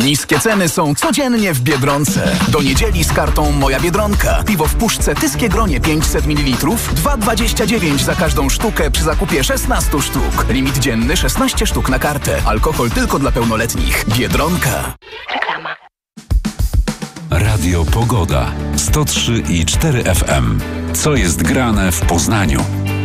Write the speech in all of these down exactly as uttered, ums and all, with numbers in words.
Niskie ceny są codziennie w Biedronce. Do niedzieli z kartą Moja Biedronka. Piwo w puszce Tyskie Gronie pięćset mililitrów, dwa dwadzieścia dziewięć za każdą sztukę przy zakupie szesnaście sztuk. Limit dzienny szesnaście sztuk na kartę. Alkohol tylko dla pełnoletnich. Biedronka. Reklama. Radio Pogoda. sto trzy i cztery F M. Co jest grane w Poznaniu?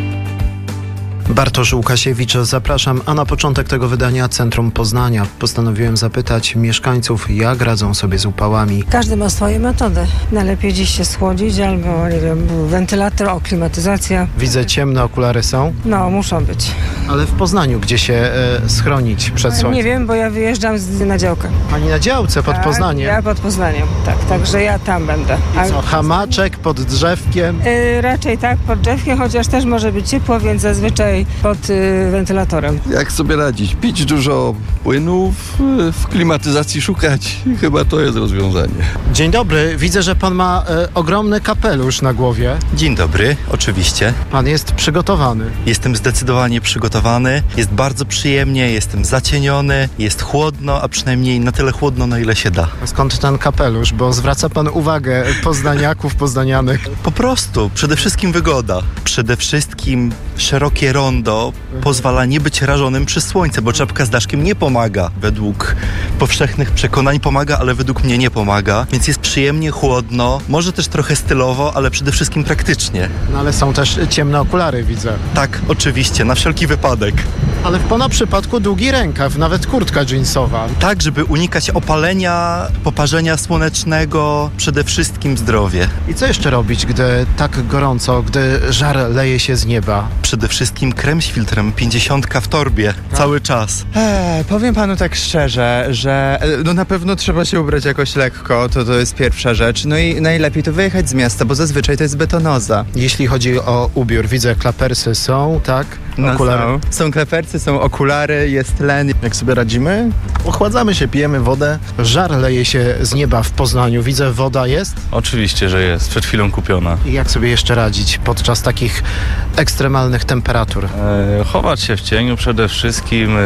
Bartosz Łukasiewicz, zapraszam, a na początek tego wydania Centrum Poznania postanowiłem zapytać mieszkańców, jak radzą sobie z upałami. Każdy ma swoje metody. Najlepiej dziś się schłodzić albo, nie wiem, wentylator, o, klimatyzacja. Widzę, ciemne okulary są? No, muszą być. Ale w Poznaniu, gdzie się e, schronić przed słońcem? Nie wiem, bo ja wyjeżdżam z, na działkę. Pani na działce pod tak, Poznaniem? Ja pod Poznaniem, tak, także ja tam będę. I co, hamaczek pod drzewkiem? Yy, raczej tak, pod drzewkiem, chociaż też może być ciepło, więc zazwyczaj pod y, wentylatorem. Jak sobie radzić? Pić dużo płynów, w klimatyzacji szukać. Chyba to jest rozwiązanie. Dzień dobry, widzę, że pan ma e, ogromny kapelusz na głowie. Dzień dobry, oczywiście. Pan jest przygotowany. Jestem zdecydowanie przygotowany. Jest bardzo przyjemnie, jestem zacieniony, jest chłodno, a przynajmniej na tyle chłodno, na ile się da. A skąd ten kapelusz? Bo zwraca pan uwagę poznaniaków, poznanianych. Po prostu, przede wszystkim wygoda. Przede wszystkim szerokie rondo pozwala nie być rażonym przez słońce, bo czapka z daszkiem nie pomaga. Według powszechnych przekonań pomaga, ale według mnie nie pomaga. Więc jest przyjemnie, chłodno, może też trochę stylowo, ale przede wszystkim praktycznie. No ale są też ciemne okulary, widzę. Tak, oczywiście, na wszelki wypadek. Ale w pana przypadku długi rękaw, nawet kurtka jeansowa. Tak, żeby unikać opalenia, poparzenia słonecznego, przede wszystkim zdrowie. I co jeszcze robić, gdy tak gorąco, gdy żar leje się z nieba? Przede wszystkim krem z filtrem, pięćdziesiątka w torbie, no. Cały czas. Eee, powiem panu tak szczerze, że no na pewno trzeba się ubrać jakoś lekko, to to jest pierwsza rzecz. No i najlepiej to wyjechać z miasta, bo zazwyczaj to jest betonoza. Jeśli chodzi o ubiór, widzę, klapersy są, tak? Okulary. No są. są klapersy, są okulary, jest len. Jak sobie radzimy? Ochładzamy się, pijemy wodę. Żar leje się z nieba w Poznaniu. Widzę, woda jest? Oczywiście, że jest. Przed chwilą kupiona. I jak sobie jeszcze radzić podczas takich ekstremalnych temperatur? E, chować się w cieniu przede wszystkim. E,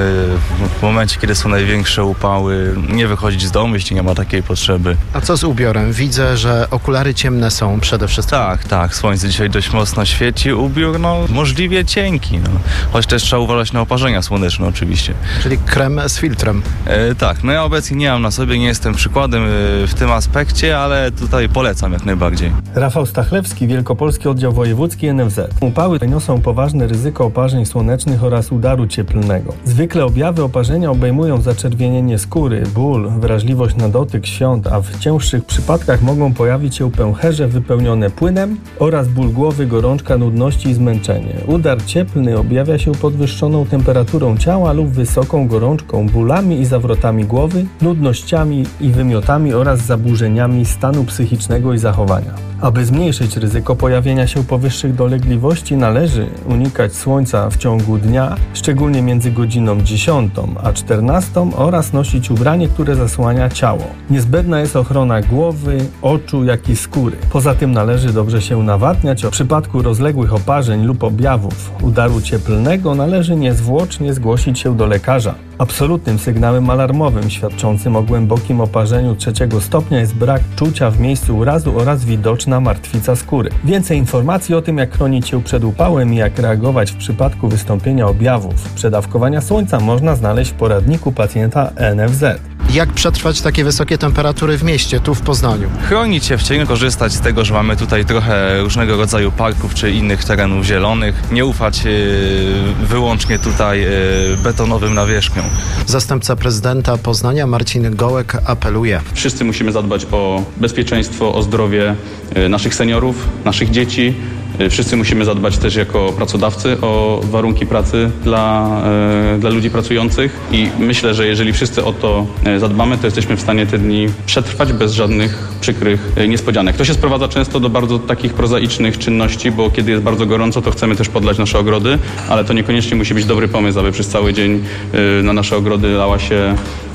w momencie, kiedy są największe upały, nie wychodzić z domu, jeśli nie ma takiej potrzeby. A co z ubiorem? Widzę, że okulary ciemne są przede wszystkim. Tak, tak. Słońce dzisiaj dość mocno świeci. Ubiór, no, możliwie cienki. No. Choć też trzeba uważać na oparzenia słoneczne oczywiście. Czyli krem z filtrem. E, tak, no ja obecnie nie mam na sobie, nie jestem przykładem e, w tym aspekcie, ale tutaj polecam jak najbardziej. Rafał Stachlewski, Wielkopolski Oddział Wojewódzki N F Z. Upały niosą poważne ryzyko oparzeń słonecznych oraz udaru cieplnego. Zwykle objawy oparzenia obejmują zaczerwienienie skóry, ból, wrażliwość na dotyk, świąt, a w cięższych przypadkach mogą pojawić się pęcherze wypełnione płynem oraz ból głowy, gorączka, nudności i zmęczenie. Udar cieplny objawia się podwyższoną temperaturą ciała lub wysoką gorączką, bólami i zawrotami głowy, nudnościami i wymiotami oraz zaburzeniami stanu psychicznego i zachowania. Aby zmniejszyć ryzyko pojawienia się powyższych dolegliwości, należy unikać słońca w ciągu dnia, szczególnie między godziną dziesiątą a czternastą oraz nosić ubranie, które zasłania ciało. Niezbędna jest ochrona głowy, oczu, jak i skóry. Poza tym należy dobrze się nawadniać. W przypadku rozległych oparzeń lub objawów udaru cieplnego należy niezwłocznie zgłosić się do lekarza. Absolutnym sygnałem alarmowym świadczącym o głębokim oparzeniu trzeciego stopnia jest brak czucia w miejscu urazu oraz widoczna martwica skóry. Więcej informacji o tym, jak chronić się przed upałem i jak reagować w przypadku wystąpienia objawów przedawkowania słońca, można znaleźć w poradniku pacjenta N F Z. Jak przetrwać takie wysokie temperatury w mieście, tu w Poznaniu? Chronić się w cieniu, korzystać z tego, że mamy tutaj trochę różnego rodzaju parków czy innych terenów zielonych. Nie ufać yy, wyłącznie tutaj yy, betonowym nawierzchniom. Zastępca prezydenta Poznania Marcin Gołek apeluje. Wszyscy musimy zadbać o bezpieczeństwo, o zdrowie yy, naszych seniorów, naszych dzieci. Wszyscy musimy zadbać też jako pracodawcy o warunki pracy dla, e, dla ludzi pracujących i myślę, że jeżeli wszyscy o to zadbamy, to jesteśmy w stanie te dni przetrwać bez żadnych przykrych niespodzianek. To się sprowadza często do bardzo takich prozaicznych czynności, bo kiedy jest bardzo gorąco, to chcemy też podlać nasze ogrody, ale to niekoniecznie musi być dobry pomysł, aby przez cały dzień e, na nasze ogrody lała się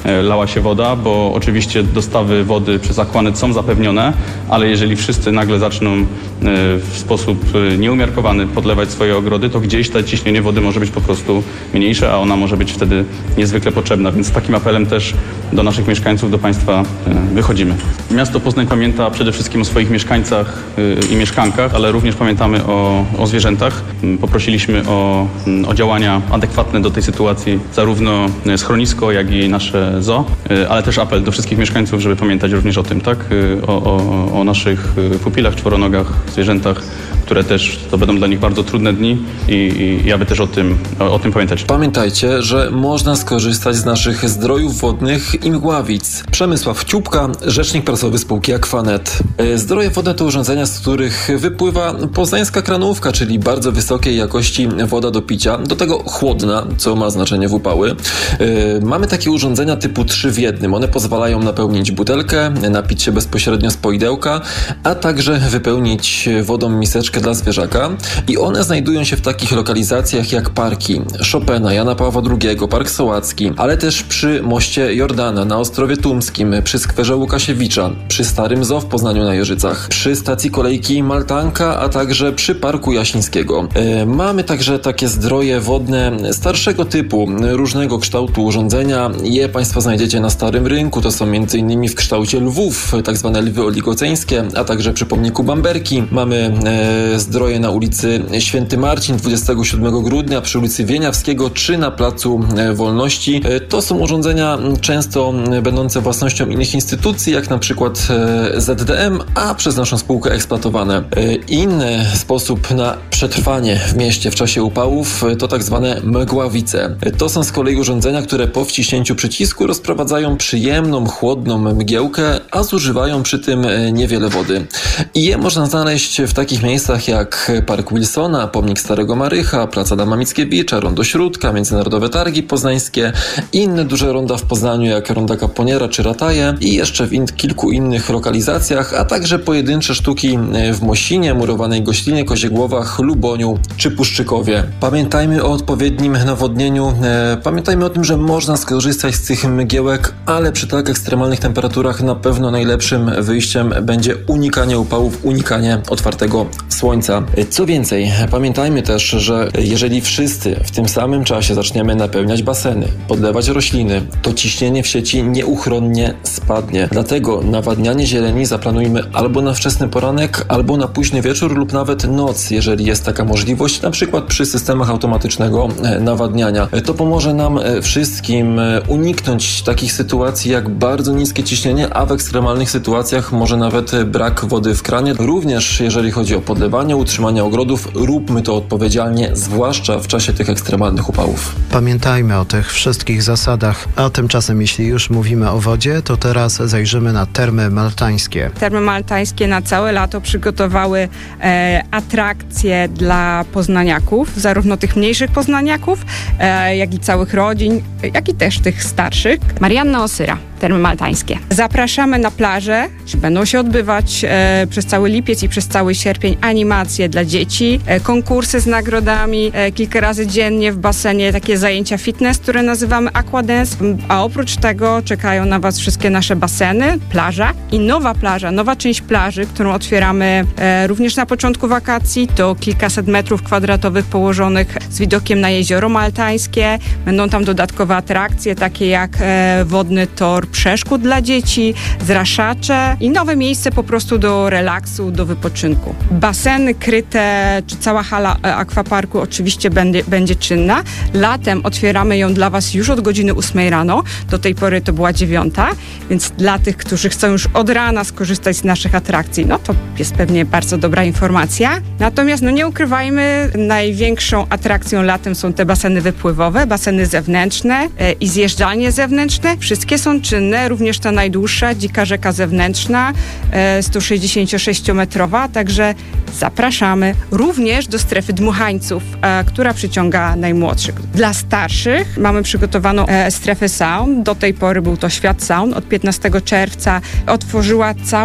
lała się woda, bo oczywiście dostawy wody przez Aquanet są zapewnione, ale jeżeli wszyscy nagle zaczną w sposób nieumiarkowany podlewać swoje ogrody, to gdzieś to ciśnienie wody może być po prostu mniejsze, a ona może być wtedy niezwykle potrzebna, więc z takim apelem też do naszych mieszkańców, do państwa wychodzimy. Miasto Poznań pamięta przede wszystkim o swoich mieszkańcach i mieszkankach, ale również pamiętamy o, o zwierzętach. Poprosiliśmy o, o działania adekwatne do tej sytuacji, zarówno schronisko, jak i nasze zoo, ale też apel do wszystkich mieszkańców, żeby pamiętać również o tym, tak? O, o, o naszych pupilach, czworonogach, zwierzętach, które też to będą dla nich bardzo trudne dni i, i, i aby też o tym, o, o tym pamiętać. Pamiętajcie, że można skorzystać z naszych zdrojów wodnych i mgławic. Przemysław Ciupka, rzecznik prasowy spółki Aquanet. Zdroje wodne to urządzenia, z których wypływa poznańska kranówka, czyli bardzo wysokiej jakości woda do picia, do tego chłodna, co ma znaczenie w upały. Mamy takie urządzenia typu trzy w jednym. One pozwalają napełnić butelkę, napić się bezpośrednio z poidełka, a także wypełnić wodą miseczkę dla zwierzaka i one znajdują się w takich lokalizacjach jak parki Chopina, Jana Pawła drugiego, Park Sołacki, ale też przy moście Jordana, na Ostrowie Tumskim, przy skwerze Łukasiewicza, przy Starym Zoo w Poznaniu na Jeżycach, przy stacji kolejki Maltanka, a także przy Parku Jasińskiego. E, mamy także takie zdroje wodne starszego typu, różnego kształtu urządzenia. Je Państwo znajdziecie na Starym Rynku, to są między innymi w kształcie lwów, tak zwane lwy oligoceńskie, a także przy pomniku Bamberki. Mamy e, zdroje na ulicy Święty Marcin dwudziestego siódmego grudnia, przy ulicy Wieniawskiego czy na Placu Wolności. To są urządzenia często będące własnością innych instytucji, jak na przykład Z D M, a przez naszą spółkę eksploatowane. Inny sposób na przetrwanie w mieście w czasie upałów to tak zwane mgławice. To są z kolei urządzenia, które po wciśnięciu przycisku rozprowadzają przyjemną, chłodną mgiełkę, a zużywają przy tym niewiele wody. I je można znaleźć w takich miejscach jak Park Wilsona, Pomnik Starego Marycha, Plac Adama Mickiewicza, Rondo Śródka, Międzynarodowe Targi Poznańskie, inne duże ronda w Poznaniu jak Ronda Kaponiera czy Rataje i jeszcze w in- kilku innych lokalizacjach, a także pojedyncze sztuki w Mosinie, Murowanej Goślinie, Koziegłowach, Luboniu czy Puszczykowie. Pamiętajmy o odpowiednim nawodnieniu, e, pamiętajmy o tym, że można skorzystać z tych mgiełek, ale przy tak ekstremalnych temperaturach na pewno najlepszym wyjściem będzie unikanie upałów, unikanie otwartego słońca. Co więcej, pamiętajmy też, że jeżeli wszyscy w tym samym czasie zaczniemy napełniać baseny, podlewać rośliny, to ciśnienie w sieci nieuchronnie spadnie. Dlatego nawadnianie zieleni zaplanujmy albo na wczesny poranek, albo na późny wieczór lub nawet noc, jeżeli jest taka możliwość, na przykład przy systemach automatycznego nawadniania. To pomoże nam wszystkim uniknąć takich sytuacji jak bardzo niskie ciśnienie, a w ekstremalnych sytuacjach może nawet brak wody w kranie. Również jeżeli chodzi o podlewanie, utrzymanie ogrodów, róbmy to odpowiedzialnie, zwłaszcza w czasie tych ekstremalnych upałów. Pamiętajmy o tych wszystkich zasadach, a tymczasem jeśli już mówimy o wodzie, to teraz zajrzymy na Termy Maltańskie. Termy Maltańskie na całe lato przygotowały e, atrakcje dla poznaniaków, zarówno tych mniejszych poznaniaków, e, jak i całych rodzin, jak i też tych starszych. Marianna Osyra, Termy Maltańskie. Zapraszamy na plażę, będą się odbywać e, przez cały lipiec i przez cały sierpień animacje dla dzieci, e, konkursy z nagrodami, e, kilka razy dziennie w basenie takie zajęcia fitness, które nazywamy aquadance, a oprócz tego czekają na Was wszystkie nasze baseny, plaża i nowa plaża, nowa część plaży, którą otwieramy e, również na początku wakacji, to kilkaset metrów kwadratowych położonych z widokiem na jezioro Maltańskie. Będą tam dodatkowe atrakcje, takie jak e, wodny tor przeszkód dla dzieci, zraszacze i nowe miejsce po prostu do relaksu, do wypoczynku. Baseny kryte, czy cała hala akwaparku oczywiście będzie, będzie czynna. Latem otwieramy ją dla Was już od godziny ósmej rano. Do tej pory to była dziewiąta, więc dla tych, którzy chcą już od rana skorzystać z naszych atrakcji, no to jest pewnie bardzo dobra informacja. Natomiast no nie ukrywajmy, największą atrakcją latem są te baseny wypływowe, baseny zewnętrzne e, i zjeżdżalnie zewnętrzne. Wszystkie są czynne, również ta najdłuższa, Dzika Rzeka Zewnętrzna, e, sto sześćdziesięciometrowa, także zapraszamy również do strefy dmuchańców, e, która przyciąga najmłodszych. Dla starszych mamy przygotowaną e, strefę saun. Do tej pory był to Świat Saun. Od piętnastego czerwca otworzyła całą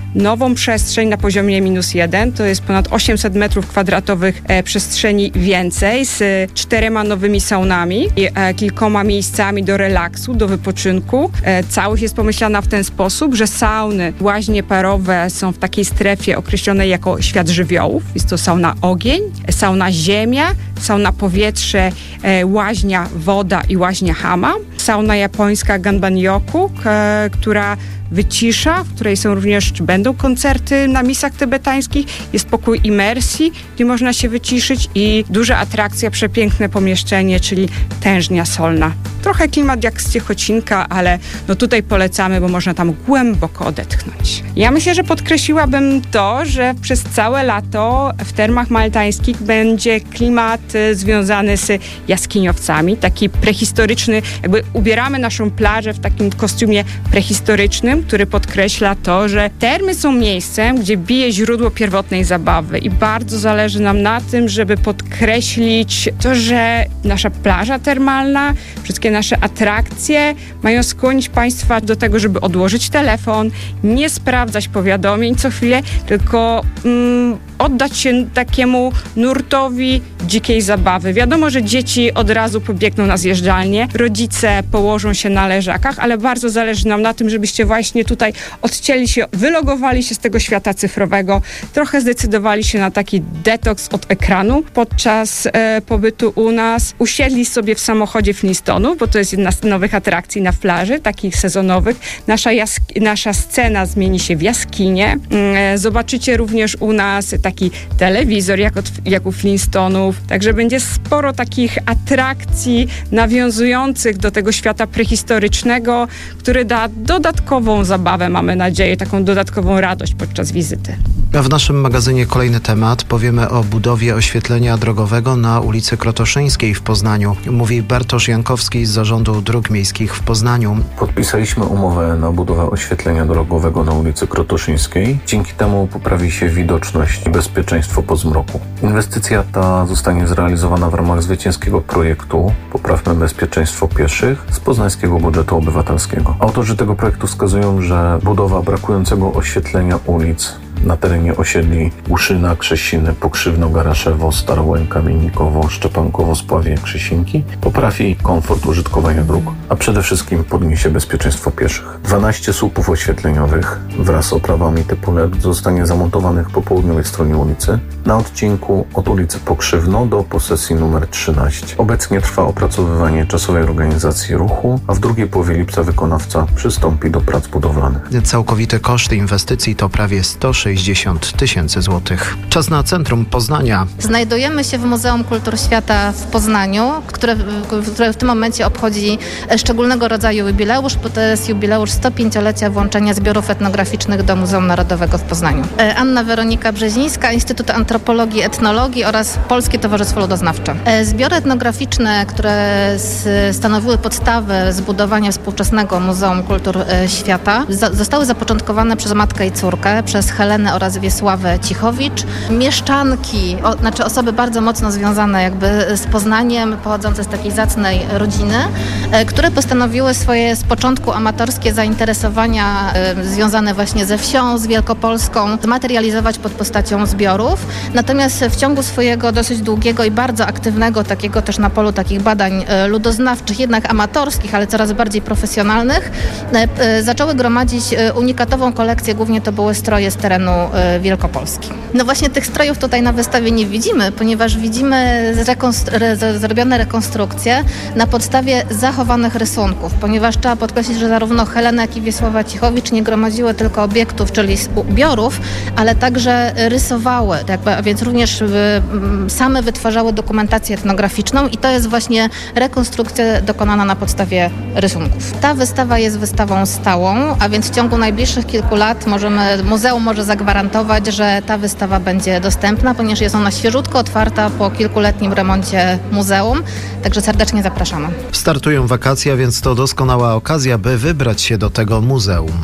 nową przestrzeń na poziomie minus jeden. To jest ponad osiemset metrów kwadratowych e, przestrzeni więcej z czterema nowymi saunami i e, kilkoma miejscami do relaksu, do wypoczynku. E, całość jest pomyślana w ten sposób, że sauny, łaźnie parowe są w takiej strefie określonej jako świat żywiołów. Jest to sauna ogień, sauna ziemia, sauna powietrze, e, łaźnia woda i łaźnia hama. Sauna japońska Ganban-yoku, k- która wycisza, w której są również, czy będą koncerty na misach tybetańskich. Jest pokój imersji, gdzie można się wyciszyć i duża atrakcja, przepiękne pomieszczenie, czyli tężnia solna. Trochę klimat jak z Ciechocinka, ale no tutaj polecamy, bo można tam głęboko odetchnąć. Ja myślę, że podkreśliłabym to, że przez całe lato w termach maltańskich będzie klimat y, związany z jaskiniowcami, taki prehistoryczny, jakby ubieramy naszą plażę w takim kostiumie prehistorycznym, który podkreśla to, że termy są miejscem, gdzie bije źródło pierwotnej zabawy i bardzo zależy nam na tym, żeby podkreślić to, że nasza plaża termalna, wszystkie nasze atrakcje mają skłonić Państwa do tego, żeby odłożyć telefon, nie sprawdzać powiadomień co chwilę, tylko mm, oddać się takiemu nurtowi dzikiej zabawy. Wiadomo, że dzieci od razu pobiegną na zjeżdżalnię, rodzice położą się na leżakach, ale bardzo zależy nam na tym, żebyście właśnie tutaj odcięli się, wylogowali się z tego świata cyfrowego, trochę zdecydowali się na taki detoks od ekranu podczas e, pobytu u nas, usiedli sobie w samochodzie Flintstonów, bo to jest jedna z nowych atrakcji na plaży, takich sezonowych. Nasza, jask- nasza scena zmieni się w jaskinię. E, zobaczycie również u nas taki telewizor, jak, od, jak u Flintstonów. Także będzie sporo takich atrakcji nawiązujących do tego świata prehistorycznego, który da dodatkową zabawę, mamy nadzieję, taką dodatkową radość podczas wizyty. A w naszym magazynie kolejny temat. Powiemy o budowie oświetlenia drogowego na ulicy Krotoszyńskiej w Poznaniu. Mówi Bartosz Jankowski z Zarządu Dróg Miejskich w Poznaniu. Podpisaliśmy umowę na budowę oświetlenia drogowego na ulicy Krotoszyńskiej. Dzięki temu poprawi się widoczność i bezpieczeństwo po zmroku. Inwestycja ta zostanie zrealizowana w ramach zwycięskiego projektu Poprawmy bezpieczeństwo pieszych z poznańskiego budżetu obywatelskiego. Autorzy tego projektu wskazują, że budowa brakującego oświetlenia ulic na terenie osiedli Uszyna, Krzesiny, Pokrzywno, Garaszewo, Starołęk, Kamiennikowo, Szczepankowo, Spławie, Krzesinki poprawi komfort użytkowania dróg, a przede wszystkim podniesie bezpieczeństwo pieszych. dwanaście słupów oświetleniowych wraz z oprawami typu L E D zostanie zamontowanych po południowej stronie ulicy na odcinku od ulicy Pokrzywno do posesji numer trzynaście. Obecnie trwa opracowywanie czasowej organizacji ruchu, a w drugiej połowie lipca wykonawca przystąpi do prac budowlanych. Całkowity koszt inwestycji to prawie sto sześćdziesiąt tysięcy złotych. Czas na centrum Poznania. Znajdujemy się w Muzeum Kultur Świata w Poznaniu, które, które w tym momencie obchodzi szczególnego rodzaju jubileusz, bo to jest jubileusz sto pięciolecia włączenia zbiorów etnograficznych do Muzeum Narodowego w Poznaniu. Anna Weronika Brzezińska, Instytut Antropologii i Etnologii oraz Polskie Towarzystwo Ludoznawcze. Zbiory etnograficzne, które stanowiły podstawę zbudowania współczesnego Muzeum Kultur Świata, zostały zapoczątkowane przez matkę i córkę, przez Helenę oraz Wiesławę Cichowicz. Mieszczanki, o, znaczy osoby bardzo mocno związane jakby z Poznaniem, pochodzące z takiej zacnej rodziny, e, które postanowiły swoje z początku amatorskie zainteresowania e, związane właśnie ze wsią, z Wielkopolską, zmaterializować pod postacią zbiorów. Natomiast w ciągu swojego dosyć długiego i bardzo aktywnego, takiego też na polu takich badań e, ludoznawczych, jednak amatorskich, ale coraz bardziej profesjonalnych, e, e, zaczęły gromadzić e, unikatową kolekcję, głównie to były stroje z terenu y, Wielkopolski. No właśnie tych strojów tutaj na wystawie nie widzimy, ponieważ widzimy rekonstru- re- zrobione rekonstrukcje na podstawie zachowanych rysunków, ponieważ trzeba podkreślić, że zarówno Helena, jak i Wiesława Cichowicz nie gromadziły tylko obiektów, czyli ubiorów, ale także rysowały, tak, a więc również y, y, same wytwarzały dokumentację etnograficzną i to jest właśnie rekonstrukcja dokonana na podstawie rysunków. Ta wystawa jest wystawą stałą, a więc w ciągu najbliższych kilku lat możemy Muzeum może zagwarantować, że ta wystawa będzie dostępna, ponieważ jest ona świeżutko otwarta po kilkuletnim remoncie muzeum, także serdecznie zapraszamy. Startują wakacje, więc to doskonała okazja, by wybrać się do tego muzeum.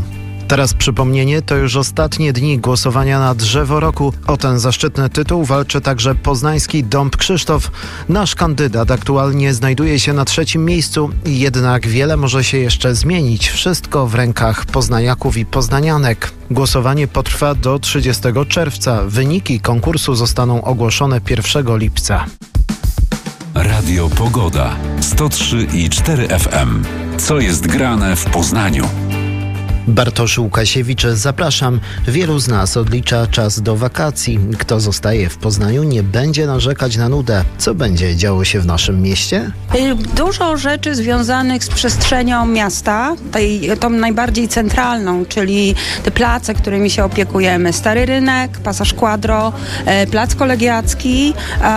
Teraz przypomnienie, to już ostatnie dni głosowania na Drzewo Roku. O ten zaszczytny tytuł walczy także poznański Dąb Krzysztof. Nasz kandydat aktualnie znajduje się na trzecim miejscu, jednak wiele może się jeszcze zmienić. Wszystko w rękach poznaniaków i poznanianek. Głosowanie potrwa do trzydziestego czerwca. Wyniki konkursu zostaną ogłoszone pierwszego lipca. Radio Pogoda. sto trzy i cztery F M. Co jest grane w Poznaniu? Bartosz Łukasiewicz, zapraszam. Wielu z nas odlicza czas do wakacji. Kto zostaje w Poznaniu, nie będzie narzekać na nudę. Co będzie działo się w naszym mieście? Dużo rzeczy związanych z przestrzenią miasta, tej, tą najbardziej centralną, czyli te place, którymi się opiekujemy. Stary Rynek, Pasaż Quadro, Plac Kolegiacki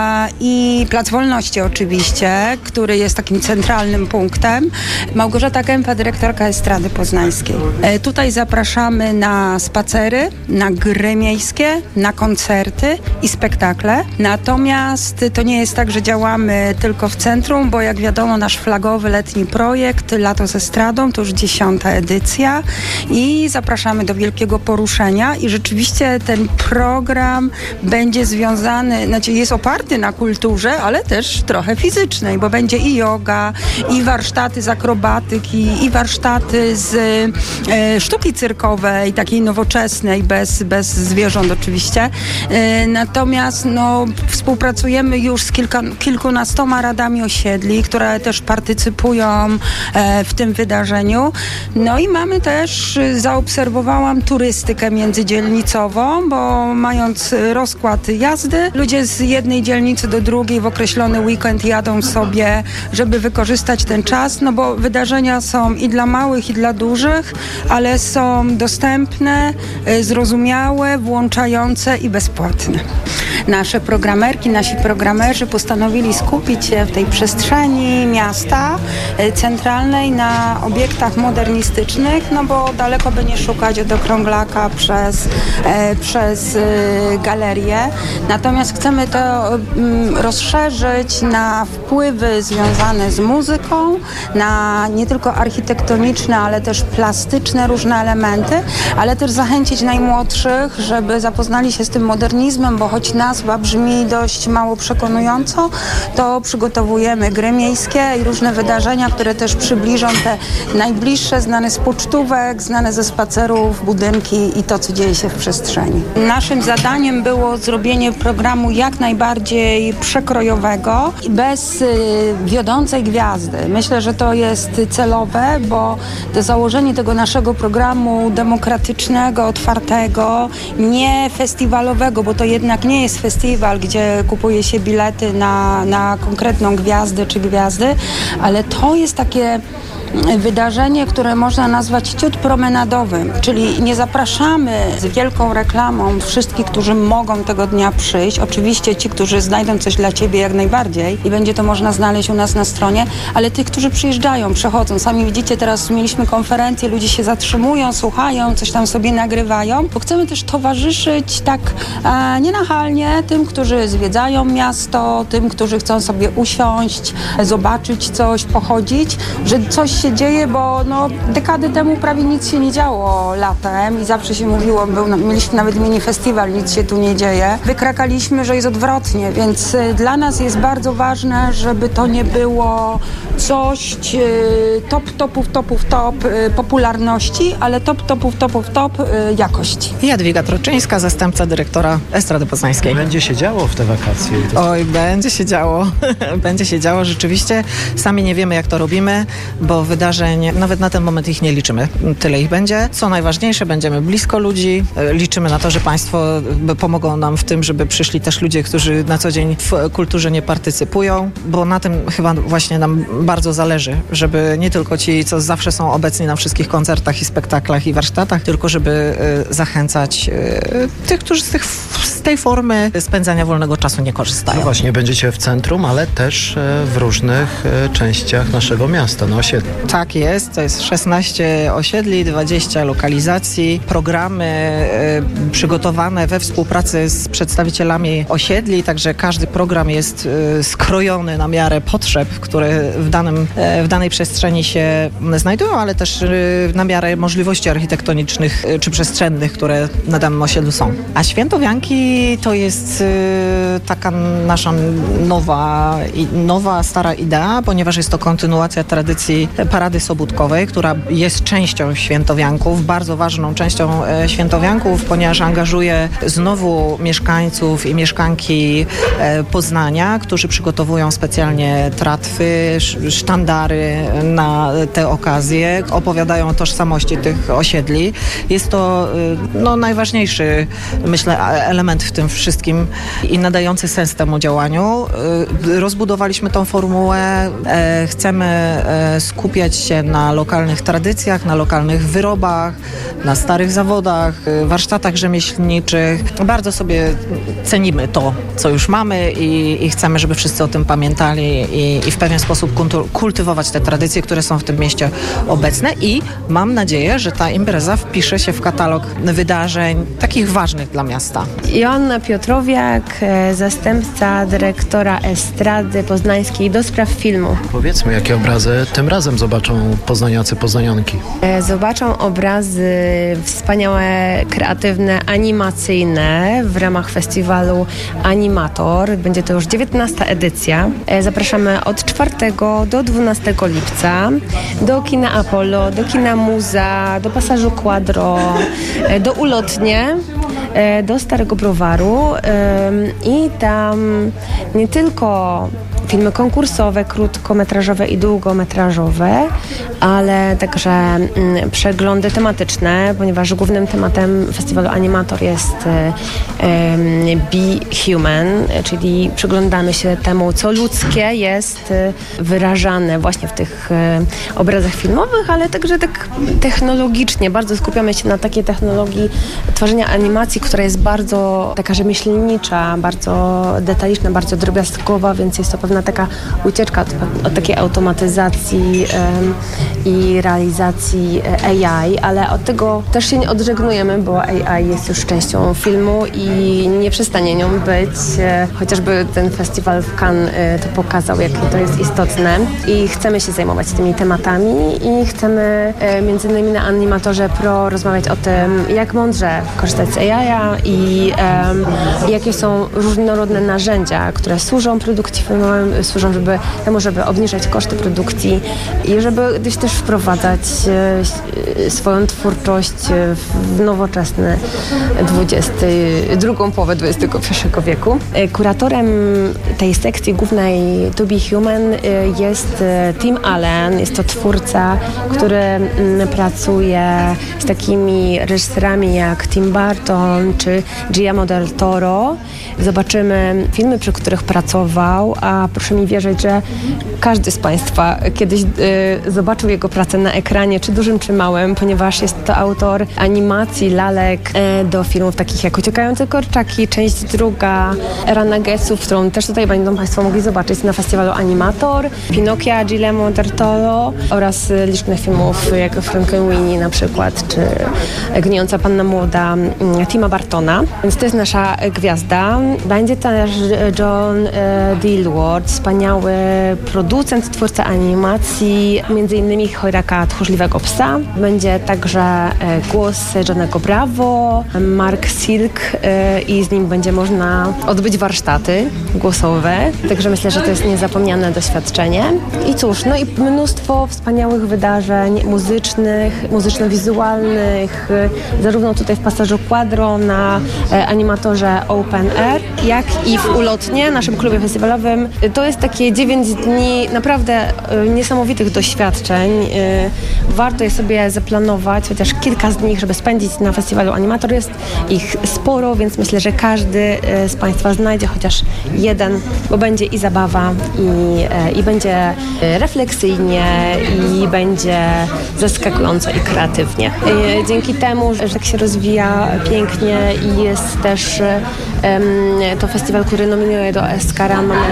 i Plac Wolności oczywiście, który jest takim centralnym punktem. Małgorzata Kępa, dyrektorka Estrady Poznańskiej. Tutaj zapraszamy na spacery, na gry miejskie, na koncerty i spektakle. Natomiast to nie jest tak, że działamy tylko w centrum, bo jak wiadomo, nasz flagowy letni projekt Lato z Estradą to już dziesiąta edycja i zapraszamy do wielkiego poruszenia i rzeczywiście ten program będzie związany, znaczy jest oparty na kulturze, ale też trochę fizycznej, bo będzie i yoga, i warsztaty z akrobatyki, i warsztaty z e, sztuki cyrkowej, takiej nowoczesnej, bez, bez zwierząt oczywiście. E, natomiast no, współpracujemy już z kilka, kilkunastoma radami osiedli, które też partycypują e, w tym wydarzeniu. No i mamy też, zaobserwowałam turystykę międzydzielnicową, bo mając rozkład jazdy, ludzie z jednej dzielnicy do drugiej w określony weekend jadą sobie, żeby wykorzystać ten czas, no bo wydarzenia są i dla małych, i dla dużych, ale są dostępne, zrozumiałe, włączające i bezpłatne. Nasze programerki, nasi programerzy postanowili skupić się w tej przestrzeni miasta centralnej na obiektach modernistycznych, no bo daleko by nie szukać od Okrąglaka przez, e, przez e, galerię. Natomiast chcemy to mm, rozszerzyć na wpływy związane z muzyką, na nie tylko architektoniczne, ale też plastyczne różne elementy, ale też zachęcić najmłodszych, żeby zapoznali się z tym modernizmem, bo choć nazwa brzmi dość mało przekonująco, to przygotowujemy gry miejskie i różne wydarzenia, które też przybliżą te najbliższe, znane z pocztówek, znane ze spacerów, budynki i to, co dzieje się w przestrzeni. Naszym zadaniem było zrobienie programu jak najbardziej przekrojowego i bez y, wiodącej gwiazdy. Myślę, że to jest celowe, bo to założenie tego naszego programu demokratycznego, otwartego, nie festiwalowego, bo to jednak nie jest festiwal, gdzie kupuje się bilety na, na konkretną gwiazdę czy gwiazdy, ale to jest takie wydarzenie, które można nazwać ciut promenadowym, czyli nie zapraszamy z wielką reklamą wszystkich, którzy mogą tego dnia przyjść. Oczywiście ci, którzy znajdą coś dla ciebie jak najbardziej i będzie to można znaleźć u nas na stronie, ale tych, którzy przyjeżdżają, przechodzą. Sami widzicie, teraz mieliśmy konferencję, ludzie się zatrzymują, słuchają, coś tam sobie nagrywają, bo chcemy też towarzyszyć tak e, nienachalnie tym, którzy zwiedzają miasto, tym, którzy chcą sobie usiąść, zobaczyć coś, pochodzić, że coś się dzieje, bo no, dekady temu prawie nic się nie działo latem i zawsze się mówiło, był, mieliśmy nawet mini festiwal, nic się tu nie dzieje. Wykrakaliśmy, że jest odwrotnie, więc y, dla nas jest bardzo ważne, żeby to nie było coś y, top, topów, topów, top y, popularności, ale top, topów, topów, top y, jakości. Jadwiga Troczyńska, zastępca dyrektora Estrady Poznańskiej. Będzie się działo w te wakacje. Oj, będzie się działo. Będzie się działo rzeczywiście. Sami nie wiemy, jak to robimy, bo wydarzeń, nawet na ten moment ich nie liczymy. Tyle ich będzie. Co najważniejsze, będziemy blisko ludzi. Liczymy na to, że Państwo pomogą nam w tym, żeby przyszli też ludzie, którzy na co dzień w kulturze nie partycypują, bo na tym chyba właśnie nam bardzo zależy, żeby nie tylko ci, co zawsze są obecni na wszystkich koncertach i spektaklach i warsztatach, tylko żeby zachęcać tych, którzy z, tych, z tej formy spędzania wolnego czasu nie korzystają. No właśnie, będziecie w centrum, ale też w różnych częściach naszego miasta, na osiedlu. Tak jest, to jest szesnaście osiedli, dwadzieścia lokalizacji, programy y, przygotowane we współpracy z przedstawicielami osiedli, także każdy program jest y, skrojony na miarę potrzeb, które w, danym, y, w danej przestrzeni się znajdują, ale też y, na miarę możliwości architektonicznych y, czy przestrzennych, które na danym osiedlu są. A Świętowianki to jest y, taka nasza nowa, i, nowa, stara idea, ponieważ jest to kontynuacja tradycji Parady Sobótkowej, która jest częścią Świętowianków, bardzo ważną częścią e, Świętowianków, ponieważ angażuje znowu mieszkańców i mieszkanki e, Poznania, którzy przygotowują specjalnie tratwy, sz, sztandary na te okazje, opowiadają o tożsamości tych osiedli. Jest to e, no, najważniejszy, myślę, element w tym wszystkim i nadający sens temu działaniu. E, rozbudowaliśmy tą formułę, e, chcemy e, skupiać się na lokalnych tradycjach, na lokalnych wyrobach, na starych zawodach, warsztatach rzemieślniczych. Bardzo sobie cenimy to, co już mamy i, i chcemy, żeby wszyscy o tym pamiętali i, i w pewien sposób kultywować te tradycje, które są w tym mieście obecne i mam nadzieję, że ta impreza wpisze się w katalog wydarzeń takich ważnych dla miasta. Joanna Piotrowiak, zastępca dyrektora Estrady Poznańskiej do spraw filmu. Powiedzmy, jakie obrazy tym razem zobaczą poznaniacy, poznanianki? Zobaczą obrazy wspaniałe, kreatywne, animacyjne w ramach festiwalu Animator. Będzie to już dziewiętnasta edycja. Zapraszamy od czwartego do dwunastego lipca do kina Apollo, do kina Muza, do Pasażu Quadro, do Ulotnie, do Starego Browaru i tam nie tylko filmy konkursowe, krótkometrażowe i długometrażowe, ale także mm, przeglądy tematyczne, ponieważ głównym tematem festiwalu Animator jest um, Be Human, czyli przyglądamy się temu, co ludzkie jest wyrażane właśnie w tych um, obrazach filmowych, ale także tak technologicznie. Bardzo skupiamy się na takiej technologii tworzenia animacji, która jest bardzo taka rzemieślnicza, bardzo detaliczna, bardzo drobiazgowa, więc jest to pewna taka ucieczka od, od takiej automatyzacji um, i realizacji A I, ale od tego też się nie odżegnujemy, bo A I jest już częścią filmu i nie przestanie nią być. Chociażby ten festiwal w Cannes to pokazał, jakie to jest istotne i chcemy się zajmować tymi tematami i chcemy między innymi na Animatorze Pro rozmawiać o tym, jak mądrze korzystać z A I i um, jakie są różnorodne narzędzia, które służą produkcji filmowej, służą żeby, temu, żeby obniżać koszty produkcji i żeby gdzieś też wprowadzać e, swoją twórczość w nowoczesny dwudziesty, drugą połowę dwudziestego pierwszego wieku. E, kuratorem tej sekcji głównej To Be Human e, jest Tim Allen. Jest to twórca, który m, pracuje z takimi reżyserami jak Tim Burton czy Guillermo del Toro. Zobaczymy filmy, przy których pracował, a proszę mi wierzyć, że każdy z Państwa kiedyś y, zobaczył jego pracę na ekranie, czy dużym, czy małym, ponieważ jest to autor animacji, lalek y, do filmów takich jak Uciekające kurczaki, część druga, Era Nuggetsów, którą też tutaj będą Państwo mogli zobaczyć na festiwalu Animator, Pinokia, Guillermo del Toro oraz y, licznych filmów jak Frankenweenie na przykład, czy Gnijąca Panna Młoda y, Tima Burtona. Więc to jest nasza gwiazda. Będzie też John y, Dilworth, wspaniały producent, twórca animacji, między innymi Chojraka Tchórzliwego Psa. Będzie także e, głos Johnego Bravo, Mark Silk e, i z nim będzie można odbyć warsztaty głosowe. Także myślę, że to jest niezapomniane doświadczenie. I cóż, no i mnóstwo wspaniałych wydarzeń muzycznych, muzyczno-wizualnych, e, zarówno tutaj w Pasażu Quadro na e, Animatorze Open Air, jak i w Ulotnie, naszym klubie festiwalowym. To jest takie dziewięć dni naprawdę y, niesamowitych doświadczeń. Y, warto je sobie zaplanować, chociaż kilka z nich, żeby spędzić na festiwalu Animator. Jest ich sporo, więc myślę, że każdy y, z Państwa znajdzie chociaż jeden, bo będzie i zabawa, i, y, i będzie y, refleksyjnie, i będzie zaskakująco i kreatywnie. Y, dzięki temu, że tak się rozwija pięknie i jest też y, y, to festiwal, który nominuje do Oscara. Mamy bardzo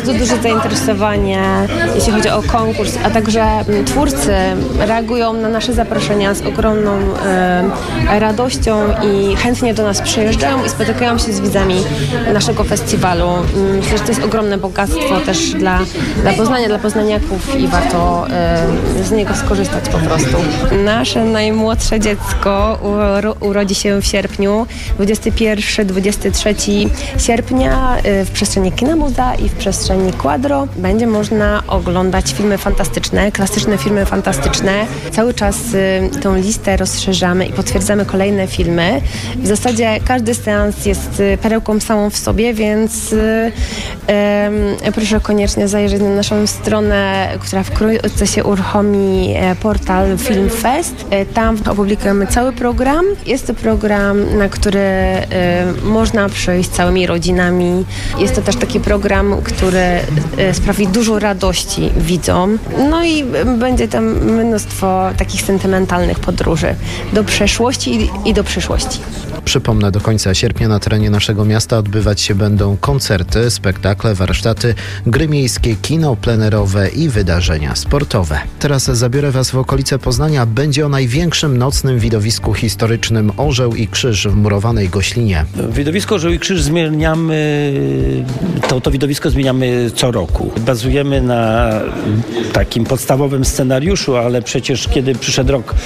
bardzo duże zainteresowanie, jeśli chodzi o konkurs, a także twórcy reagują na nasze zaproszenia z ogromną e, radością i chętnie do nas przyjeżdżają i spotykają się z widzami naszego festiwalu. Myślę, że to jest ogromne bogactwo też dla, dla Poznania, dla poznaniaków i warto e, z niego skorzystać po prostu. Nasze najmłodsze dziecko uro, urodzi się w sierpniu, dwudziestego pierwszego do dwudziestego trzeciego sierpnia e, w przestrzeni Kina Muza i w przestrzeni Quadro. Będzie można oglądać filmy fantastyczne, klasyczne filmy fantastyczne. Cały czas e, tą listę rozszerzamy i potwierdzamy kolejne filmy. W zasadzie każdy seans jest perełką samą w sobie, więc e, e, proszę koniecznie zajrzeć na naszą stronę, która wkrótce się uruchomi, e, portal Filmfest. E, tam opublikujemy cały program. Jest to program, na który e, można przyjść całymi rodzinami. Jest to też taki program, który e, sprawi dużo radości widzom. No i będzie tam mnóstwo takich sentymentalnych podróży do przeszłości i, i do przyszłości. Przypomnę, do końca sierpnia na terenie naszego miasta odbywać się będą koncerty, spektakle, warsztaty, gry miejskie, kino plenerowe i wydarzenia sportowe. Teraz zabiorę Was w okolice Poznania. Będzie o największym nocnym widowisku historycznym Orzeł i Krzyż w murowanej Goślinie. Widowisko Orzeł i Krzyż zmieniamy, to, to widowisko zmieniamy co roku. Bazujemy na takim podstawowym scenariuszu, ale przecież kiedy przyszedł rok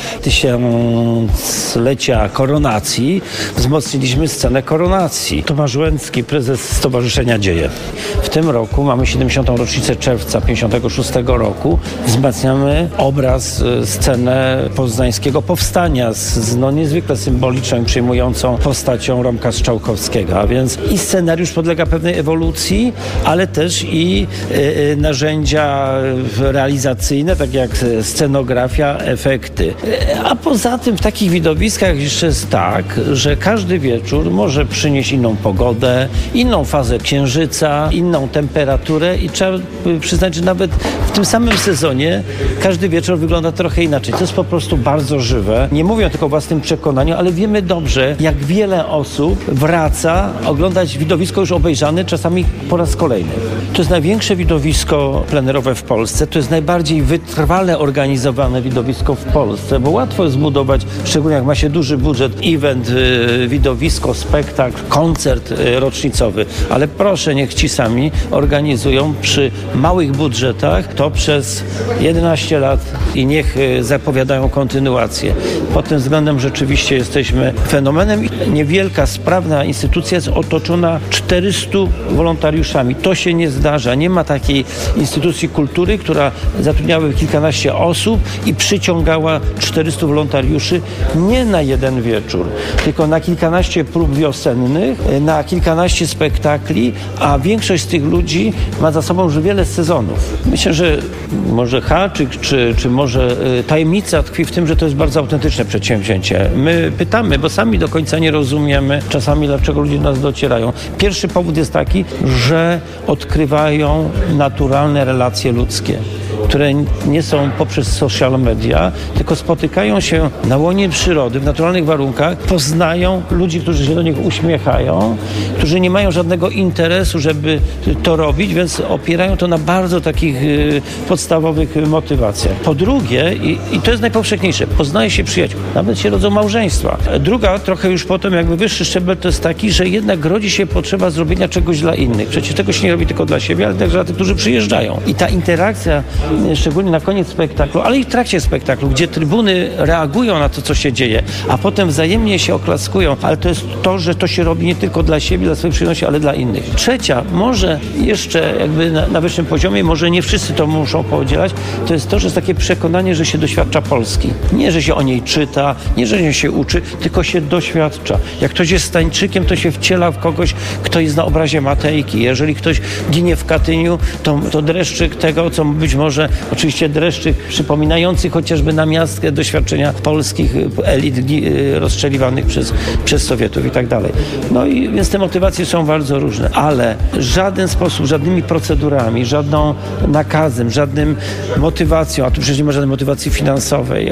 tysiąclecia koronacji, wzmocniliśmy scenę koronacji. Tomasz Łęcki, prezes Stowarzyszenia Dzieje. W tym roku mamy siedemdziesiątą rocznicę czerwca pięćdziesiątego szóstego roku. Wzmacniamy obraz, scenę poznańskiego powstania z, z no, niezwykle symboliczną i przejmującą postacią Romka Strzałkowskiego. A więc i scenariusz podlega pewnej ewolucji, ale też i y, narzędzia realizacyjne, tak jak scenografia, efekty. A poza tym w takich widowiskach jeszcze jest tak, że każdy wieczór może przynieść inną pogodę, inną fazę księżyca, inną temperaturę i trzeba przyznać, że nawet w tym samym sezonie każdy wieczór wygląda trochę inaczej. To jest po prostu bardzo żywe. Nie mówię tylko o własnym przekonaniu, ale wiemy dobrze, jak wiele osób wraca oglądać widowisko już obejrzane, czasami po raz kolejny. To jest największe widowisko plenerowe w Polsce. To jest najbardziej wytrwale organizowane widowisko w Polsce, bo łatwo jest zbudować, szczególnie jak ma się duży budżet, event, widowisko, spektakl, koncert rocznicowy. Ale proszę, niech ci sami organizują przy małych budżetach to przez jedenaście lat i niech zapowiadają kontynuację. Pod tym względem rzeczywiście jesteśmy fenomenem. Niewielka, sprawna instytucja jest otoczona czterystu wolontariuszami. To się nie zdarza. Nie ma takiej instytucji kultury, która zatrudniałaby kilkanaście osób i przyciągała czterystu wolontariuszy nie na jeden wieczór, tylko na kilkanaście prób wiosennych, na kilkanaście spektakli, a większość z tych ludzi ma za sobą już wiele sezonów. Myślę, że może haczyk, czy, czy może tajemnica tkwi w tym, że to jest bardzo autentyczne przedsięwzięcie. My pytamy, bo sami do końca nie rozumiemy czasami, dlaczego ludzie do nas docierają. Pierwszy powód jest taki, że odkrywają naturalne relacje ludzkie, które nie są poprzez social media, tylko spotykają się na łonie przyrody, w naturalnych warunkach, poznają ludzi, którzy się do nich uśmiechają, którzy nie mają żadnego interesu, żeby to robić, więc opierają to na bardzo takich y, podstawowych motywacjach. Po drugie, i, i to jest najpowszechniejsze, poznaje się przyjaciół, nawet się rodzą małżeństwa. Druga, trochę już potem jakby wyższy szczebel, to jest taki, że jednak rodzi się potrzeba zrobienia czegoś dla innych. Przecież tego się nie robi tylko dla siebie, ale także dla tych, którzy przyjeżdżają. I ta interakcja, szczególnie na koniec spektaklu, ale i w trakcie spektaklu, gdzie trybuny reagują na to, co się dzieje, a potem wzajemnie się oklaskują, ale to jest to, że to się robi nie tylko dla siebie, dla swoich przyjemności, ale dla innych. Trzecia, może jeszcze jakby na, na wyższym poziomie, może nie wszyscy to muszą podzielać, to jest to, że jest takie przekonanie, że się doświadcza Polski. Nie, że się o niej czyta, nie, że się uczy, tylko się doświadcza. Jak ktoś jest Stańczykiem, to się wciela w kogoś, kto jest na obrazie Matejki. Jeżeli ktoś ginie w Katyniu, to, to dreszczyk tego, co być może, oczywiście dreszczyk przypominający chociażby namiastkę doświadczenia polskich elit rozstrzeliwanych przez, przez Sowietów i tak dalej. No i więc te motywacje są bardzo różne, ale w żaden sposób, żadnymi procedurami, żadną nakazem, żadnym motywacją, a tu przecież nie ma żadnej motywacji finansowej,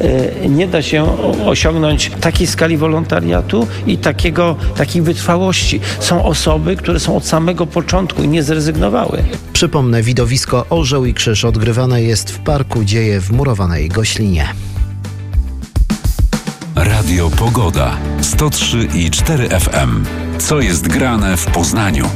nie da się osiągnąć takiej skali wolontariatu i takiego, takiej wytrwałości. Są osoby, które są od samego początku i nie zrezygnowały. Przypomnę, widowisko Orzeł i Krzyż odgrywane jest w Parku Dzieje w murowanej Goślinie. Radio Pogoda sto trzy i cztery F M. Co jest grane w Poznaniu?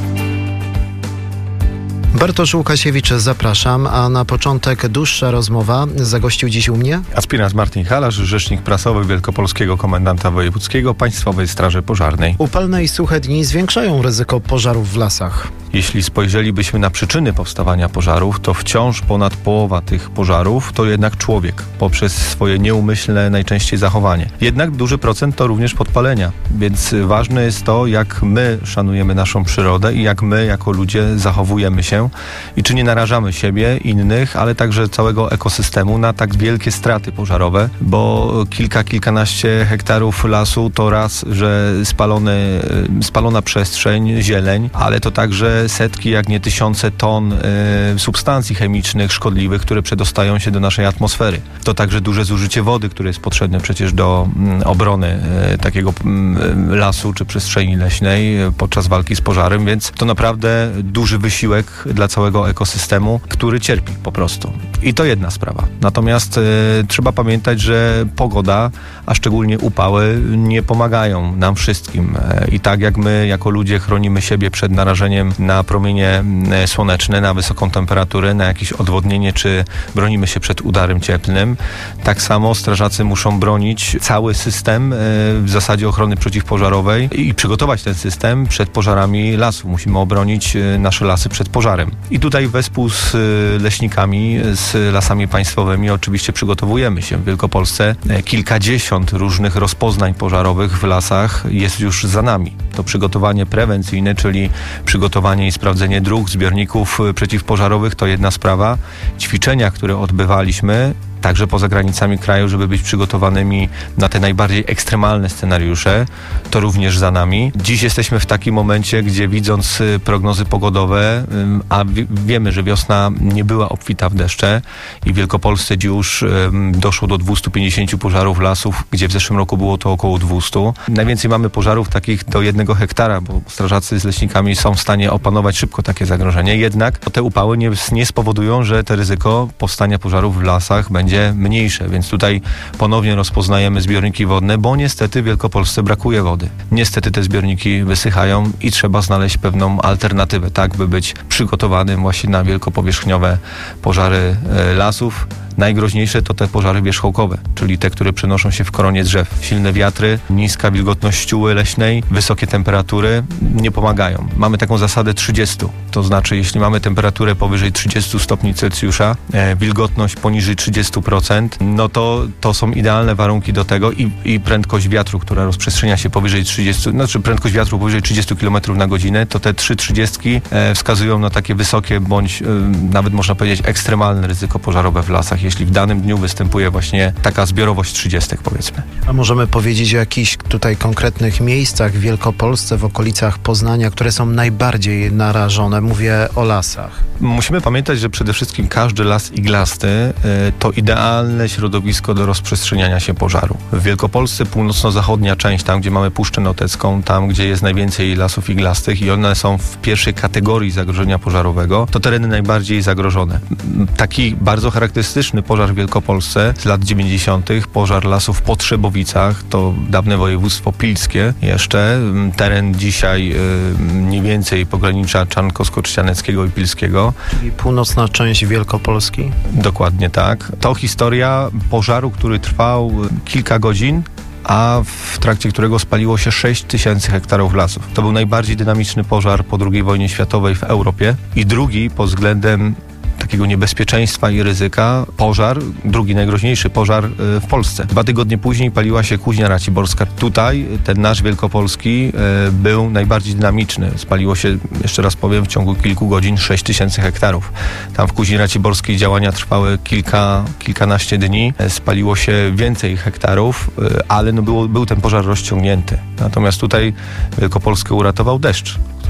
Bartosz Łukasiewicz, zapraszam, a na początek dłuższa rozmowa. Zagościł dziś u mnie aspirant Martin Halarz, rzecznik prasowy Wielkopolskiego Komendanta Wojewódzkiego Państwowej Straży Pożarnej. Upalne i suche dni zwiększają ryzyko pożarów w lasach. Jeśli spojrzelibyśmy na przyczyny powstawania pożarów, to wciąż ponad połowa tych pożarów to jednak człowiek, poprzez swoje nieumyślne najczęściej zachowanie. Jednak duży procent to również podpalenia, więc ważne jest to, jak my szanujemy naszą przyrodę i jak my jako ludzie zachowujemy się i czy nie narażamy siebie, innych, ale także całego ekosystemu na tak wielkie straty pożarowe, bo kilka, kilkanaście hektarów lasu to raz, że spalony, spalona przestrzeń, zieleń, ale to także setki, jak nie tysiące ton y, substancji chemicznych szkodliwych, które przedostają się do naszej atmosfery. To także duże zużycie wody, które jest potrzebne przecież do y, obrony y, takiego y, lasu czy przestrzeni leśnej y, podczas walki z pożarem, więc to naprawdę duży wysiłek dla całego ekosystemu, który cierpi po prostu. I to jedna sprawa. Natomiast y, trzeba pamiętać, że pogoda, a szczególnie upały, nie pomagają nam wszystkim. Y, I tak jak my jako ludzie chronimy siebie przed narażeniem na promienie słoneczne, na wysoką temperaturę, na jakieś odwodnienie, czy bronimy się przed udarem cieplnym, tak samo strażacy muszą bronić cały system w zasadzie ochrony przeciwpożarowej i przygotować ten system przed pożarami lasu. Musimy obronić nasze lasy przed pożarem. I tutaj wespół z leśnikami, z lasami państwowymi oczywiście przygotowujemy się. W Wielkopolsce kilkadziesiąt różnych rozpoznań pożarowych w lasach jest już za nami. To przygotowanie prewencyjne, czyli przygotowanie i sprawdzenie dróg, zbiorników przeciwpożarowych to jedna sprawa. Ćwiczenia, które odbywaliśmy także poza granicami kraju, żeby być przygotowanymi na te najbardziej ekstremalne scenariusze, to również za nami. Dziś jesteśmy w takim momencie, gdzie widząc prognozy pogodowe, a wiemy, że wiosna nie była obfita w deszcze i w Wielkopolsce już doszło do dwieście pięćdziesiąt pożarów lasów, gdzie w zeszłym roku było to około dwieście. Najwięcej mamy pożarów takich do jednego hektara, bo strażacy z leśnikami są w stanie opanować szybko takie zagrożenie. Jednak te upały nie, nie spowodują, że to ryzyko powstania pożarów w lasach będzie mniejsze, więc tutaj ponownie rozpoznajemy zbiorniki wodne, bo niestety w Wielkopolsce brakuje wody. Niestety te zbiorniki wysychają i trzeba znaleźć pewną alternatywę, tak by być przygotowanym właśnie na wielkopowierzchniowe pożary e, lasów. Najgroźniejsze to te pożary wierzchołkowe, czyli te, które przenoszą się w koronie drzew. Silne wiatry, niska wilgotność ścióły leśnej, wysokie temperatury nie pomagają. Mamy taką zasadę trzydzieści. To znaczy, jeśli mamy temperaturę powyżej trzydzieści stopni Celsjusza, e, wilgotność poniżej trzydzieści procent, no to, to są idealne warunki do tego i, i prędkość wiatru, która rozprzestrzenia się powyżej trzydziestu, znaczy prędkość wiatru powyżej trzydziestu kilometrów na godzinę, to te trzy trzydziestki e, wskazują na takie wysokie bądź e, nawet można powiedzieć ekstremalne ryzyko pożarowe w lasach, jeśli w danym dniu występuje właśnie taka zbiorowość trzydziestek, powiedzmy. A możemy powiedzieć o jakichś tutaj konkretnych miejscach w Wielkopolsce, w okolicach Poznania, które są najbardziej narażone? Mówię o lasach. Musimy pamiętać, że przede wszystkim każdy las iglasty y, to idealne środowisko do rozprzestrzeniania się pożaru. W Wielkopolsce północno-zachodnia część, tam gdzie mamy Puszczę Notecką, tam gdzie jest najwięcej lasów iglastych i one są w pierwszej kategorii zagrożenia pożarowego, to tereny najbardziej zagrożone. Taki bardzo charakterystyczny pożar w Wielkopolsce z lat dziewięćdziesiątych, pożar lasów w Potrzebowicach, to dawne województwo pilskie jeszcze, teren dzisiaj y, mniej więcej pogranicza czarnkowsko-trzcianeckiego i pilskiego. Czyli północna część Wielkopolski? Dokładnie tak. To historia pożaru, który trwał kilka godzin, a w trakcie którego spaliło się sześć tysięcy hektarów lasów. To był najbardziej dynamiczny pożar po drugiej wojnie światowej w Europie i drugi pod względem takiego niebezpieczeństwa i ryzyka pożar, drugi najgroźniejszy pożar w Polsce. Dwa tygodnie później paliła się Kuźnia Raciborska. Tutaj ten nasz wielkopolski był najbardziej dynamiczny. Spaliło się, jeszcze raz powiem, w ciągu kilku godzin sześć tysięcy hektarów. Tam w Kuźni Raciborskiej działania trwały kilka, kilkanaście dni. Spaliło się więcej hektarów, ale no było, był ten pożar rozciągnięty. Natomiast tutaj Wielkopolskę uratował deszcz,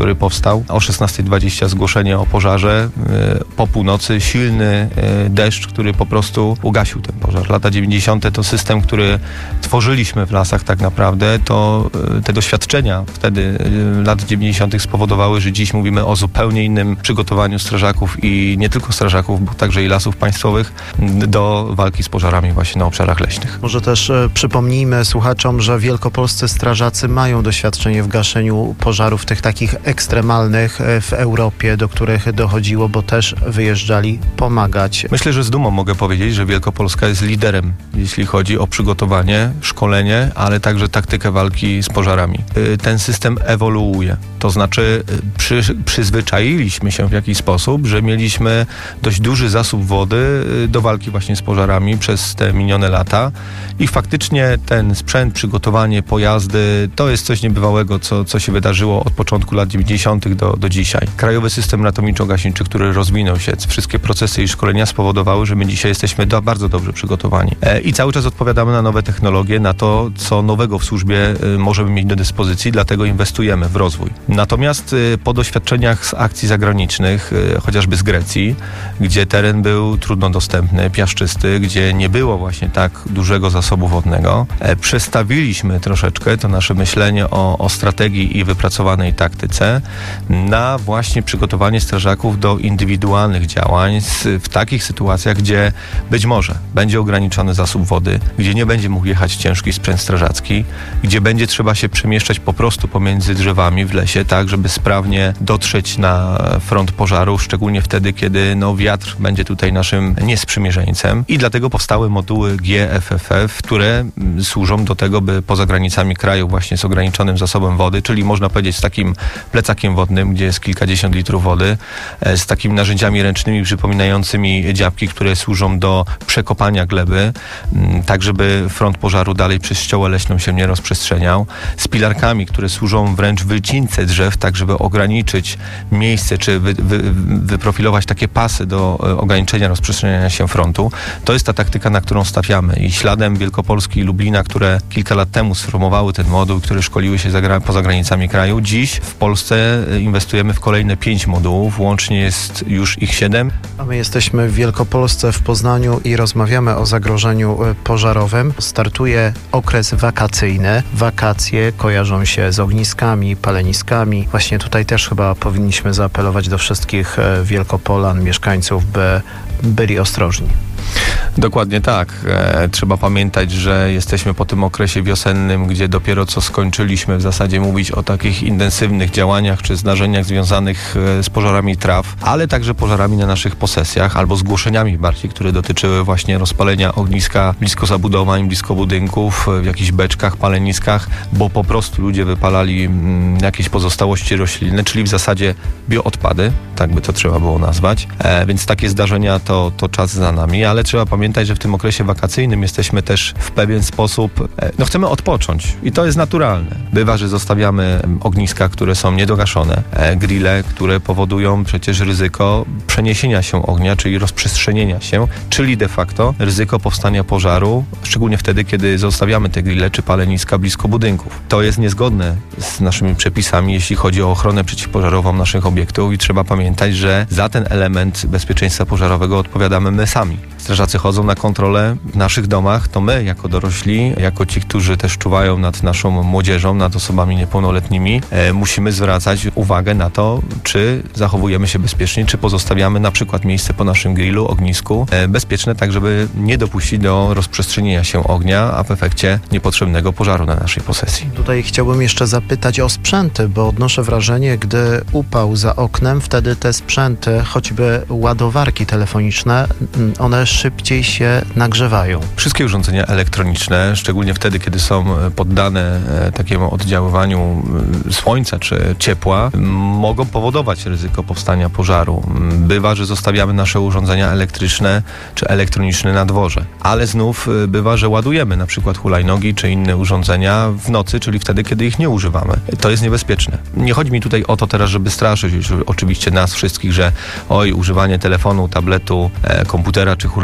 który powstał. O szesnasta dwadzieścia zgłoszenie o pożarze. Po północy silny deszcz, który po prostu ugasił ten pożar. Lata dziewięćdziesiąte to system, który tworzyliśmy w lasach tak naprawdę. To te doświadczenia wtedy lat dziewięćdziesiątych spowodowały, że dziś mówimy o zupełnie innym przygotowaniu strażaków i nie tylko strażaków, bo także i lasów państwowych do walki z pożarami właśnie na obszarach leśnych. Może też e, przypomnijmy słuchaczom, że wielkopolscy strażacy mają doświadczenie w gaszeniu pożarów tych takich ekstremalnych e, w Europie, do których dochodziło, bo też wyjeżdżali pomagać. Myślę, że z dumą mogę powiedzieć, że Wielkopolska jest liderem, jeśli chodzi o przygotowanie, szkolenie, ale także taktykę walki z pożarami. E, ten system ewoluuje. To znaczy przy, przyzwyczailiśmy się w jakiś sposób, że mieliśmy dość duży zasób wody do walki właśnie z pożarami przez te minione lata i faktycznie ten sprzęt, przygotowanie, pojazdy to jest coś niebywałego, co, co się wydarzyło od początku lat dziewięćdziesiątych do, do dzisiaj. Krajowy system ratowniczo-gaśniczy, który rozwinął się, wszystkie procesy i szkolenia spowodowały, że my dzisiaj jesteśmy do, bardzo dobrze przygotowani. E, I cały czas odpowiadamy na nowe technologie, na to, co nowego w służbie e, możemy mieć do dyspozycji, dlatego inwestujemy w rozwój. Natomiast e, po doświadczeniach z akcji zagranicznych, e, chociażby z Grecji, gdzie teren był trudno dostępny, piaszczysty, gdzie nie było właśnie tak dużego zasobu wodnego, e, przestawiliśmy troszeczkę to nasze myślenie o, o strategii i wypracowanej taktyce na właśnie przygotowanie strażaków do indywidualnych działań z, w takich sytuacjach, gdzie być może będzie ograniczony zasób wody, gdzie nie będzie mógł jechać ciężki sprzęt strażacki, gdzie będzie trzeba się przemieszczać po prostu pomiędzy drzewami w lesie, tak, żeby sprawnie dotrzeć na front pożaru, szczególnie wtedy, kiedy no, wiatr będzie tutaj naszym niesprzymierzeńcem. I dlatego powstały moduły G F F F, które służą do tego, by poza granicami kraju właśnie z ograniczonym zasobem wody, czyli można powiedzieć z takim plecakiem wodnym, gdzie jest kilkadziesiąt litrów wody, z takimi narzędziami ręcznymi przypominającymi dziabki, które służą do przekopania gleby, tak żeby front pożaru dalej przez ściołę leśną się nie rozprzestrzeniał, z pilarkami, które służą wręcz wycince drzew, tak żeby ograniczyć miejsce, czy wy, wy, wyprofilować takie pasy do ograniczenia rozprzestrzeniania się frontu. To jest ta taktyka, na którą stawiamy i śladem Wielkopolski i Lublina, które kilka lat temu sformowały ten moduł, które szkoliły się za, poza granicami kraju. Dziś w Polsce inwestujemy w kolejne pięć modułów, łącznie jest już ich siedem. A my jesteśmy w Wielkopolsce, w Poznaniu i rozmawiamy o zagrożeniu pożarowym. Startuje okres wakacyjny. Wakacje kojarzą się z ogniskami, paleniskami. Właśnie tutaj też chyba powinniśmy zaapelować do wszystkich Wielkopolan, mieszkańców, by byli ostrożni. Dokładnie tak. E, trzeba pamiętać, że jesteśmy po tym okresie wiosennym, gdzie dopiero co skończyliśmy w zasadzie mówić o takich intensywnych działaniach czy zdarzeniach związanych e, z pożarami traw, ale także pożarami na naszych posesjach albo zgłoszeniami bardziej, które dotyczyły właśnie rozpalenia ogniska blisko zabudowań, blisko budynków, w jakichś beczkach, paleniskach, bo po prostu ludzie wypalali m, jakieś pozostałości roślinne, czyli w zasadzie bioodpady, tak by to trzeba było nazwać. E, więc takie zdarzenia to, to czas za nami, ale trzeba pamiętać, że w tym okresie wakacyjnym jesteśmy też w pewien sposób, no chcemy odpocząć i to jest naturalne. Bywa, że zostawiamy ogniska, które są niedogaszone, grille, które powodują przecież ryzyko przeniesienia się ognia, czyli rozprzestrzenienia się, czyli de facto ryzyko powstania pożaru, szczególnie wtedy, kiedy zostawiamy te grille czy paleniska blisko budynków. To jest niezgodne z naszymi przepisami, jeśli chodzi o ochronę przeciwpożarową naszych obiektów i trzeba pamiętać, że za ten element bezpieczeństwa pożarowego odpowiadamy my sami. Strażacy chodzą na kontrolę w naszych domach, to my jako dorośli, jako ci, którzy też czuwają nad naszą młodzieżą, nad osobami niepełnoletnimi, e, musimy zwracać uwagę na to, czy zachowujemy się bezpiecznie, czy pozostawiamy na przykład miejsce po naszym grillu, ognisku e, bezpieczne, tak żeby nie dopuścić do rozprzestrzenienia się ognia, a w efekcie niepotrzebnego pożaru na naszej posesji. Tutaj chciałbym jeszcze zapytać o sprzęty, bo odnoszę wrażenie, gdy upał za oknem, wtedy te sprzęty, choćby ładowarki telefoniczne, one szybciej się nagrzewają. Wszystkie urządzenia elektroniczne, szczególnie wtedy, kiedy są poddane takiemu oddziaływaniu słońca czy ciepła, mogą powodować ryzyko powstania pożaru. Bywa, że zostawiamy nasze urządzenia elektryczne czy elektroniczne na dworze, ale znów bywa, że ładujemy na przykład hulajnogi czy inne urządzenia w nocy, czyli wtedy, kiedy ich nie używamy. To jest niebezpieczne. Nie chodzi mi tutaj o to teraz, żeby straszyć oczywiście nas wszystkich, że oj, używanie telefonu, tabletu, komputera czy hulajnogi nie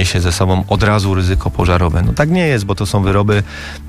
niesie ze sobą od razu ryzyko pożarowe. No tak nie jest, bo to są wyroby,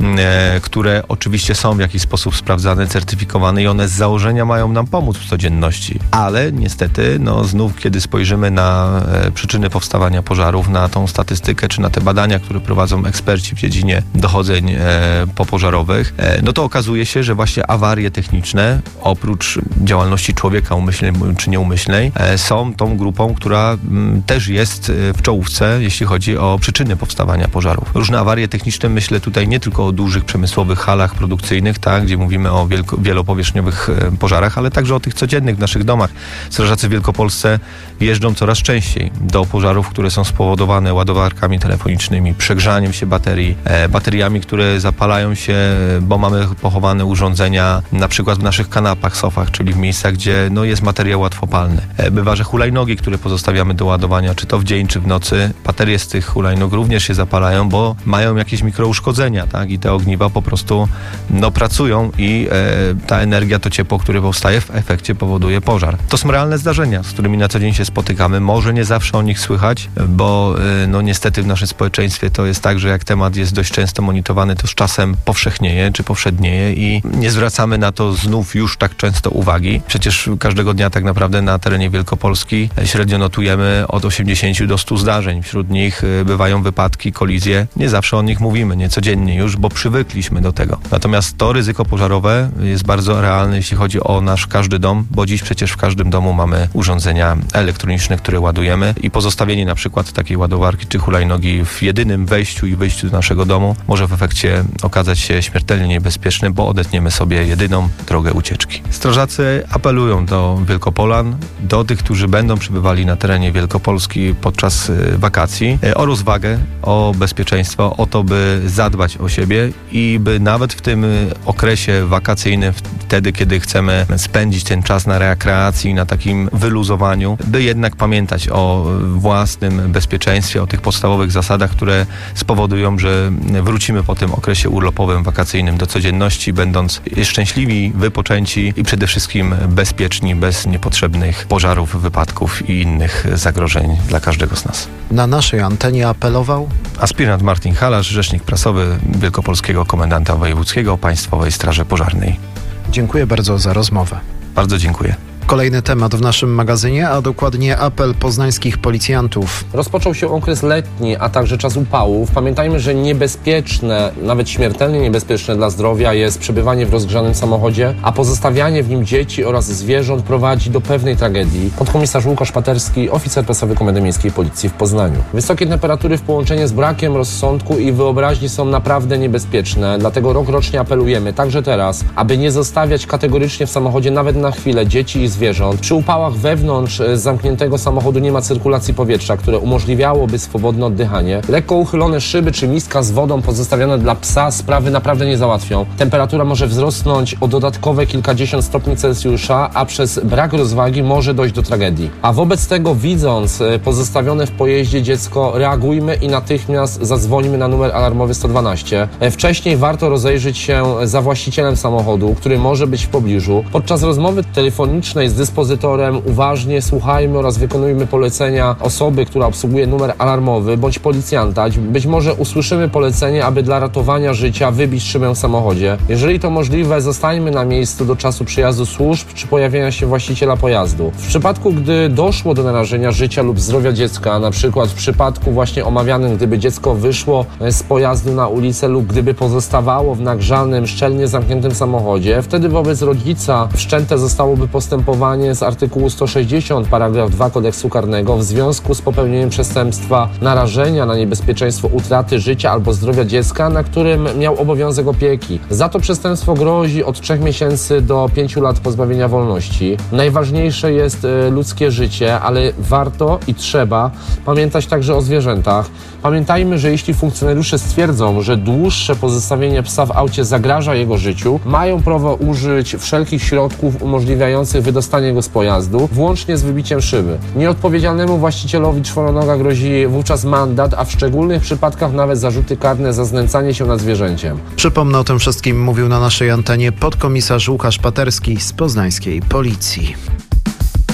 e, które oczywiście są w jakiś sposób sprawdzane, certyfikowane i one z założenia mają nam pomóc w codzienności. Ale niestety, no znów, kiedy spojrzymy na e, przyczyny powstawania pożarów, na tą statystykę, czy na te badania, które prowadzą eksperci w dziedzinie dochodzeń e, popożarowych, e, no to okazuje się, że właśnie awarie techniczne, oprócz działalności człowieka umyślnej czy nieumyślnej, e, są tą grupą, która m, też jest w czołówce, jeśli chodzi o przyczyny powstawania pożarów. Różne awarie techniczne, myślę tutaj nie tylko o dużych przemysłowych halach produkcyjnych, tak, gdzie mówimy o wielko, wielopowierzchniowych e, pożarach, ale także o tych codziennych w naszych domach. Strażacy w Wielkopolsce jeżdżą coraz częściej do pożarów, które są spowodowane ładowarkami telefonicznymi, przegrzaniem się baterii, e, bateriami, które zapalają się, bo mamy pochowane urządzenia na przykład w naszych kanapach, sofach, czyli w miejscach, gdzie no, jest materiał łatwopalny. E, bywa, że hulajnogi, które pozostawiamy do ładowania, czy to w dzień, czy w nocy, baterie z tych hulajnóg również się zapalają, bo mają jakieś mikrouszkodzenia, tak? I te ogniwa po prostu no, pracują i e, ta energia, to ciepło, które powstaje, w efekcie powoduje pożar. To są realne zdarzenia, z którymi na co dzień się spotykamy. Może nie zawsze o nich słychać, bo e, no niestety w naszym społeczeństwie to jest tak, że jak temat jest dość często monitorowany, to z czasem powszechnieje, czy powszednieje i nie zwracamy na to znów już tak często uwagi. Przecież każdego dnia tak naprawdę na terenie Wielkopolski średnio notujemy od osiemdziesięciu do stu zdarzeń. Wśród nich bywają wypadki, kolizje. Nie zawsze o nich mówimy, nie codziennie już, bo przywykliśmy do tego. Natomiast to ryzyko pożarowe jest bardzo realne, jeśli chodzi o nasz każdy dom, bo dziś przecież w każdym domu mamy urządzenia elektroniczne, które ładujemy i pozostawienie na przykład takiej ładowarki czy hulajnogi w jedynym wejściu i wyjściu do naszego domu może w efekcie okazać się śmiertelnie niebezpieczny, bo odetniemy sobie jedyną drogę ucieczki. Strażacy apelują do Wielkopolan, do tych, którzy będą przybywali na terenie Wielkopolski podczas wakacji, o rozwagę, o bezpieczeństwo, o to, by zadbać o siebie i by nawet w tym okresie wakacyjnym, wtedy, kiedy chcemy spędzić ten czas na rekreacji, na takim wyluzowaniu, by jednak pamiętać o własnym bezpieczeństwie, o tych podstawowych zasadach, które spowodują, że wrócimy po tym okresie urlopowym, wakacyjnym do codzienności, będąc szczęśliwi, wypoczęci i przede wszystkim bezpieczni, bez niepotrzebnych pożarów, wypadków i innych zagrożeń dla każdego z nas. Na naszej antenie apelował aspirant Martin Halasz, rzecznik prasowy Wielkopolskiego Komendanta Wojewódzkiego Państwowej Straży Pożarnej. Dziękuję bardzo za rozmowę. Bardzo dziękuję. Kolejny temat w naszym magazynie, a dokładnie apel poznańskich policjantów. Rozpoczął się okres letni, a także czas upałów. Pamiętajmy, że niebezpieczne, nawet śmiertelnie niebezpieczne dla zdrowia jest przebywanie w rozgrzanym samochodzie, a pozostawianie w nim dzieci oraz zwierząt prowadzi do pewnej tragedii. Podkomisarz Łukasz Paterski, oficer prasowy Komendy Miejskiej Policji w Poznaniu. Wysokie temperatury w połączeniu z brakiem rozsądku i wyobraźni są naprawdę niebezpieczne, dlatego rok rocznie apelujemy, także teraz, aby nie zostawiać kategorycznie w samochodzie nawet na chwilę dzieci i zwierząt. Przy upałach wewnątrz zamkniętego samochodu nie ma cyrkulacji powietrza, które umożliwiałoby swobodne oddychanie. Lekko uchylone szyby czy miska z wodą pozostawione dla psa sprawy naprawdę nie załatwią. Temperatura może wzrosnąć o dodatkowe kilkadziesiąt stopni Celsjusza, a przez brak rozwagi może dojść do tragedii. A wobec tego, widząc pozostawione w pojeździe dziecko, reagujmy i natychmiast zadzwońmy na numer alarmowy sto dwanaście. Wcześniej warto rozejrzeć się za właścicielem samochodu, który może być w pobliżu. Podczas rozmowy telefonicznej z dyspozytorem uważnie słuchajmy oraz wykonujmy polecenia osoby, która obsługuje numer alarmowy bądź policjanta. Być może usłyszymy polecenie, aby dla ratowania życia wybić szybę w samochodzie. Jeżeli to możliwe, zostańmy na miejscu do czasu przyjazdu służb czy pojawienia się właściciela pojazdu. W przypadku, gdy doszło do narażenia życia lub zdrowia dziecka, na przykład w przypadku właśnie omawianym, gdyby dziecko wyszło z pojazdu na ulicę lub gdyby pozostawało w nagrzanym, szczelnie zamkniętym samochodzie, wtedy wobec rodzica wszczęte zostałoby postępowanie z artykułu sto sześćdziesiąt paragraf dwa kodeksu karnego w związku z popełnieniem przestępstwa narażenia na niebezpieczeństwo utraty życia albo zdrowia dziecka, na którym miał obowiązek opieki. Za to przestępstwo grozi od trzech miesięcy do pięciu lat pozbawienia wolności. Najważniejsze jest y, ludzkie życie, ale warto i trzeba pamiętać także o zwierzętach. Pamiętajmy, że jeśli funkcjonariusze stwierdzą, że dłuższe pozostawienie psa w aucie zagraża jego życiu, mają prawo użyć wszelkich środków umożliwiających wydostanie go z pojazdu, włącznie z wybiciem szyby. Nieodpowiedzialnemu właścicielowi czworonoga grozi wówczas mandat, a w szczególnych przypadkach nawet zarzuty karne za znęcanie się nad zwierzęciem. Przypomnę, o tym wszystkim mówił na naszej antenie podkomisarz Łukasz Paterski z poznańskiej Policji.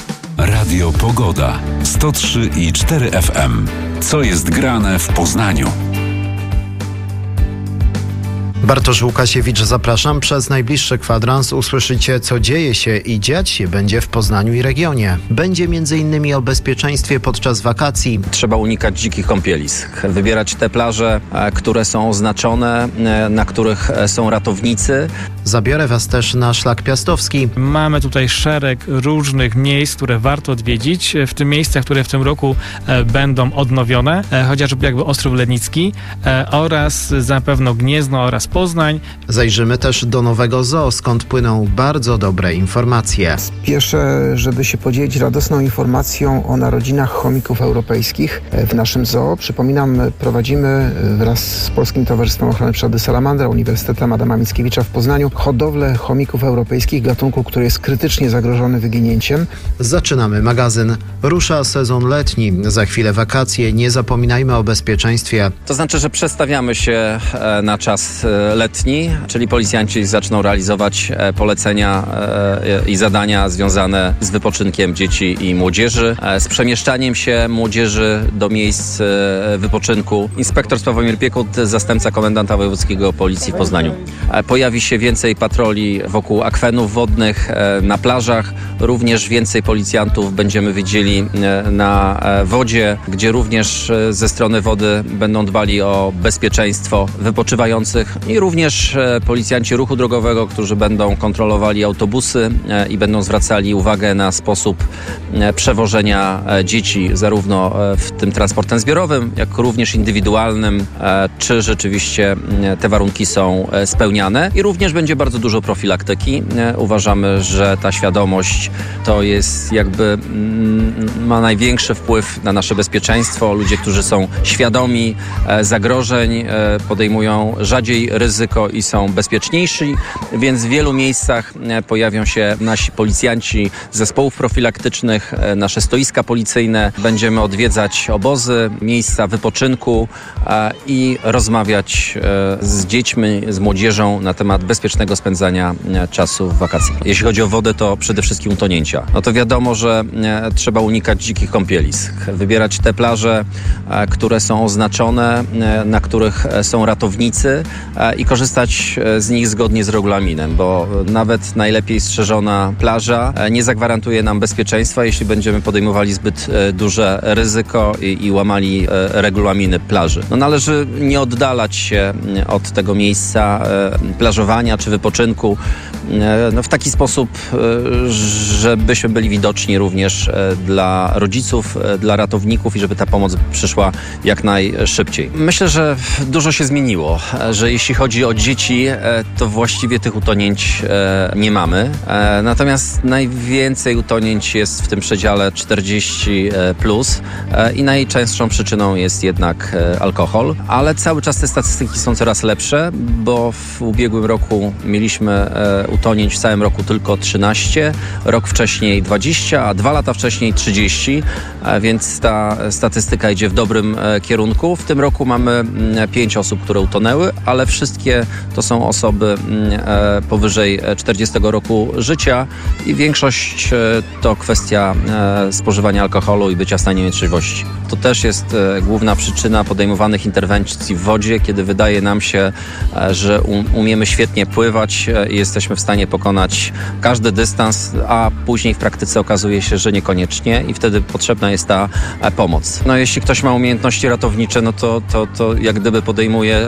Radio Pogoda. sto trzy i cztery F M. Co jest grane w Poznaniu? Bartosz Łukasiewicz, zapraszam. Przez najbliższy kwadrans usłyszycie, co dzieje się i dziać się będzie w Poznaniu i regionie. Będzie między innymi o bezpieczeństwie podczas wakacji. Trzeba unikać dzikich kąpielisk. Wybierać te plaże, które są oznaczone, na których są ratownicy. Zabiorę was też na Szlak Piastowski. Mamy tutaj szereg różnych miejsc, które warto odwiedzić, w tym miejscach, które w tym roku e, będą odnowione, e, chociażby jakby Ostrów Lednicki e, oraz zapewne Gniezno oraz Poznań. Zajrzymy też do Nowego Zoo, skąd płyną bardzo dobre informacje. Spieszę, żeby się podzielić radosną informacją o narodzinach chomików europejskich w naszym zoo. Przypominam, prowadzimy wraz z Polskim Towarzystwem Ochrony Przyrody Salamandra, Uniwersytetem Adama Mickiewicza w Poznaniu hodowlę chomików europejskich, gatunku, który jest krytycznie zagrożony wyginięciem. Zaczynamy magazyn. Rusza sezon letni. Za chwilę wakacje. Nie zapominajmy o bezpieczeństwie. To znaczy, że przestawiamy się na czas letni, czyli policjanci zaczną realizować polecenia i zadania związane z wypoczynkiem dzieci i młodzieży, z przemieszczaniem się młodzieży do miejsc wypoczynku. Inspektor Sławomir Piekut, zastępca komendanta wojewódzkiego Policji w Poznaniu. Pojawi się więcej patroli wokół akwenów wodnych, na plażach. Również więcej policjantów będziemy widzieli na wodzie, gdzie również ze strony wody będą dbali o bezpieczeństwo wypoczywających i również policjanci ruchu drogowego, którzy będą kontrolowali autobusy i będą zwracali uwagę na sposób przewożenia dzieci zarówno w tym transportem zbiorowym, jak również indywidualnym, czy rzeczywiście te warunki są spełniane. I również będzie bardzo dużo profilaktyki. Uważamy, że ta świadomość to jest jakby ma największy wpływ na nasze bezpieczeństwo. Ludzie, którzy są świadomi zagrożeń, podejmują rzadziej ryzyko i są bezpieczniejsi, więc w wielu miejscach pojawią się nasi policjanci zespołów profilaktycznych, nasze stoiska policyjne. Będziemy odwiedzać obozy, miejsca wypoczynku i rozmawiać z dziećmi, z młodzieżą na temat bezpiecznego spędzania czasu w wakacji. Jeśli chodzi o wodę, to przede wszystkim utonięcia. No to wiadomo, że trzeba unikać dzikich kąpielisk. Wybierać te plaże, które są oznaczone, na których są ratownicy i korzystać z nich zgodnie z regulaminem, bo nawet najlepiej strzeżona plaża nie zagwarantuje nam bezpieczeństwa, jeśli będziemy podejmowali zbyt duże ryzyko i, i łamali regulaminy plaży. No należy nie oddalać się od tego miejsca plażowania czy wypoczynku no w taki sposób, żebyśmy byli widoczni również dla rodziców, dla ratowników i żeby ta pomoc przyszła jak najszybciej. Myślę, że dużo się zmieniło, że jeśli chodzi o dzieci, to właściwie tych utonięć nie mamy. Natomiast najwięcej utonięć jest w tym przedziale czterdzieści plus i najczęstszą przyczyną jest jednak alkohol, ale cały czas te statystyki są coraz lepsze, bo w ubiegłym roku mieliśmy utonięć w całym roku tylko trzynaście, rok wcześniej dwadzieścia, a dwa lata wcześniej trzydzieści, więc ta statystyka idzie w dobrym kierunku. W tym roku mamy pięć osób, które utonęły, ale wszystkie to są osoby powyżej czterdziestego roku życia i większość to kwestia spożywania alkoholu i bycia w stanie nietrzeźwości. To też jest główna przyczyna podejmowanych interwencji w wodzie, kiedy wydaje nam się, że umiemy świetnie pływać i jesteśmy w stanie pokonać każdy dystans, a później w praktyce okazuje się, że niekoniecznie i wtedy potrzebna jest ta pomoc. No jeśli ktoś ma umiejętności ratownicze, no to, to, to jak gdyby podejmuje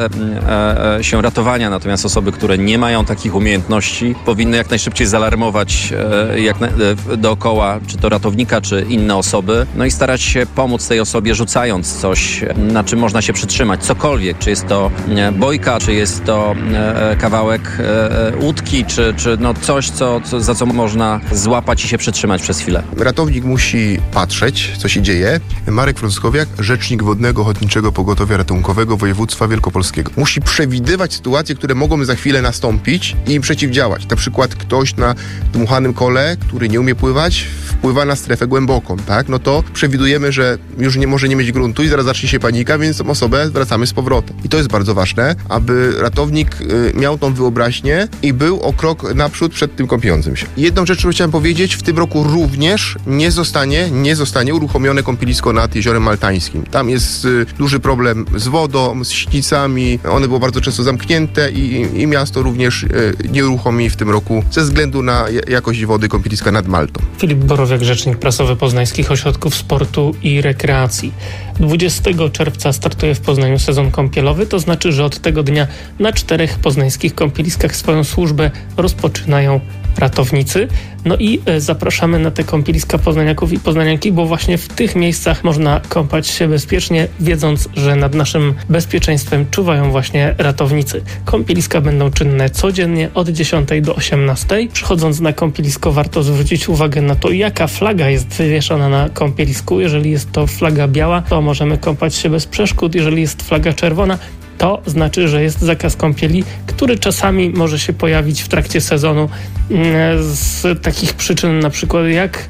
się ratowania, natomiast osoby, które nie mają takich umiejętności, powinny jak najszybciej zaalarmować jak na, dookoła, czy to ratownika, czy inne osoby, no i starać się pomóc tej osobie, rzucając coś, na czym można się przytrzymać, cokolwiek, czy jest to bojka, czy jest to kawałek łódki, czy, czy no coś, co, co, za co można złapać i się przytrzymać przez chwilę. Ratownik musi patrzeć, co się dzieje. Marek Frąckowiak, rzecznik Wodnego Ochotniczego Pogotowia Ratunkowego Województwa Wielkopolskiego. Musi przewidywać przewidywać sytuacje, które mogą za chwilę nastąpić i im przeciwdziałać. Na przykład ktoś na dmuchanym kole, który nie umie pływać, wpływa na strefę głęboką, tak? No to przewidujemy, że już nie może nie mieć gruntu i zaraz zacznie się panika, więc tą osobę wracamy z powrotem. I to jest bardzo ważne, aby ratownik y, miał tą wyobraźnię i był o krok naprzód przed tym kąpiącym się. Jedną rzecz, którą chciałem powiedzieć, w tym roku również nie zostanie, nie zostanie uruchomione kąpielisko nad Jeziorem Maltańskim. Tam jest y, duży problem z wodą, z śnicami, one było bardzo często zamknięte i, i miasto również y, nie uruchomi w tym roku ze względu na jakość wody kąpieliska nad Maltą. Filip Borowiak, rzecznik prasowy Poznańskich Ośrodków Sportu i Rekreacji. dwudziestego czerwca startuje w Poznaniu sezon kąpielowy, to znaczy, że od tego dnia na czterech poznańskich kąpieliskach swoją służbę rozpoczynają ratownicy. No i zapraszamy na te kąpieliska poznaniaków i poznanianki, bo właśnie w tych miejscach można kąpać się bezpiecznie, wiedząc, że nad naszym bezpieczeństwem czuwają właśnie ratownicy. Kąpieliska będą czynne codziennie od dziesiątej do osiemnastej. Przychodząc na kąpielisko warto zwrócić uwagę na to, jaka flaga jest wywieszona na kąpielisku. Jeżeli jest to flaga biała, to możemy kąpać się bez przeszkód. Jeżeli jest flaga czerwona, to znaczy, że jest zakaz kąpieli, który czasami może się pojawić w trakcie sezonu z takich przyczyn, na przykład jak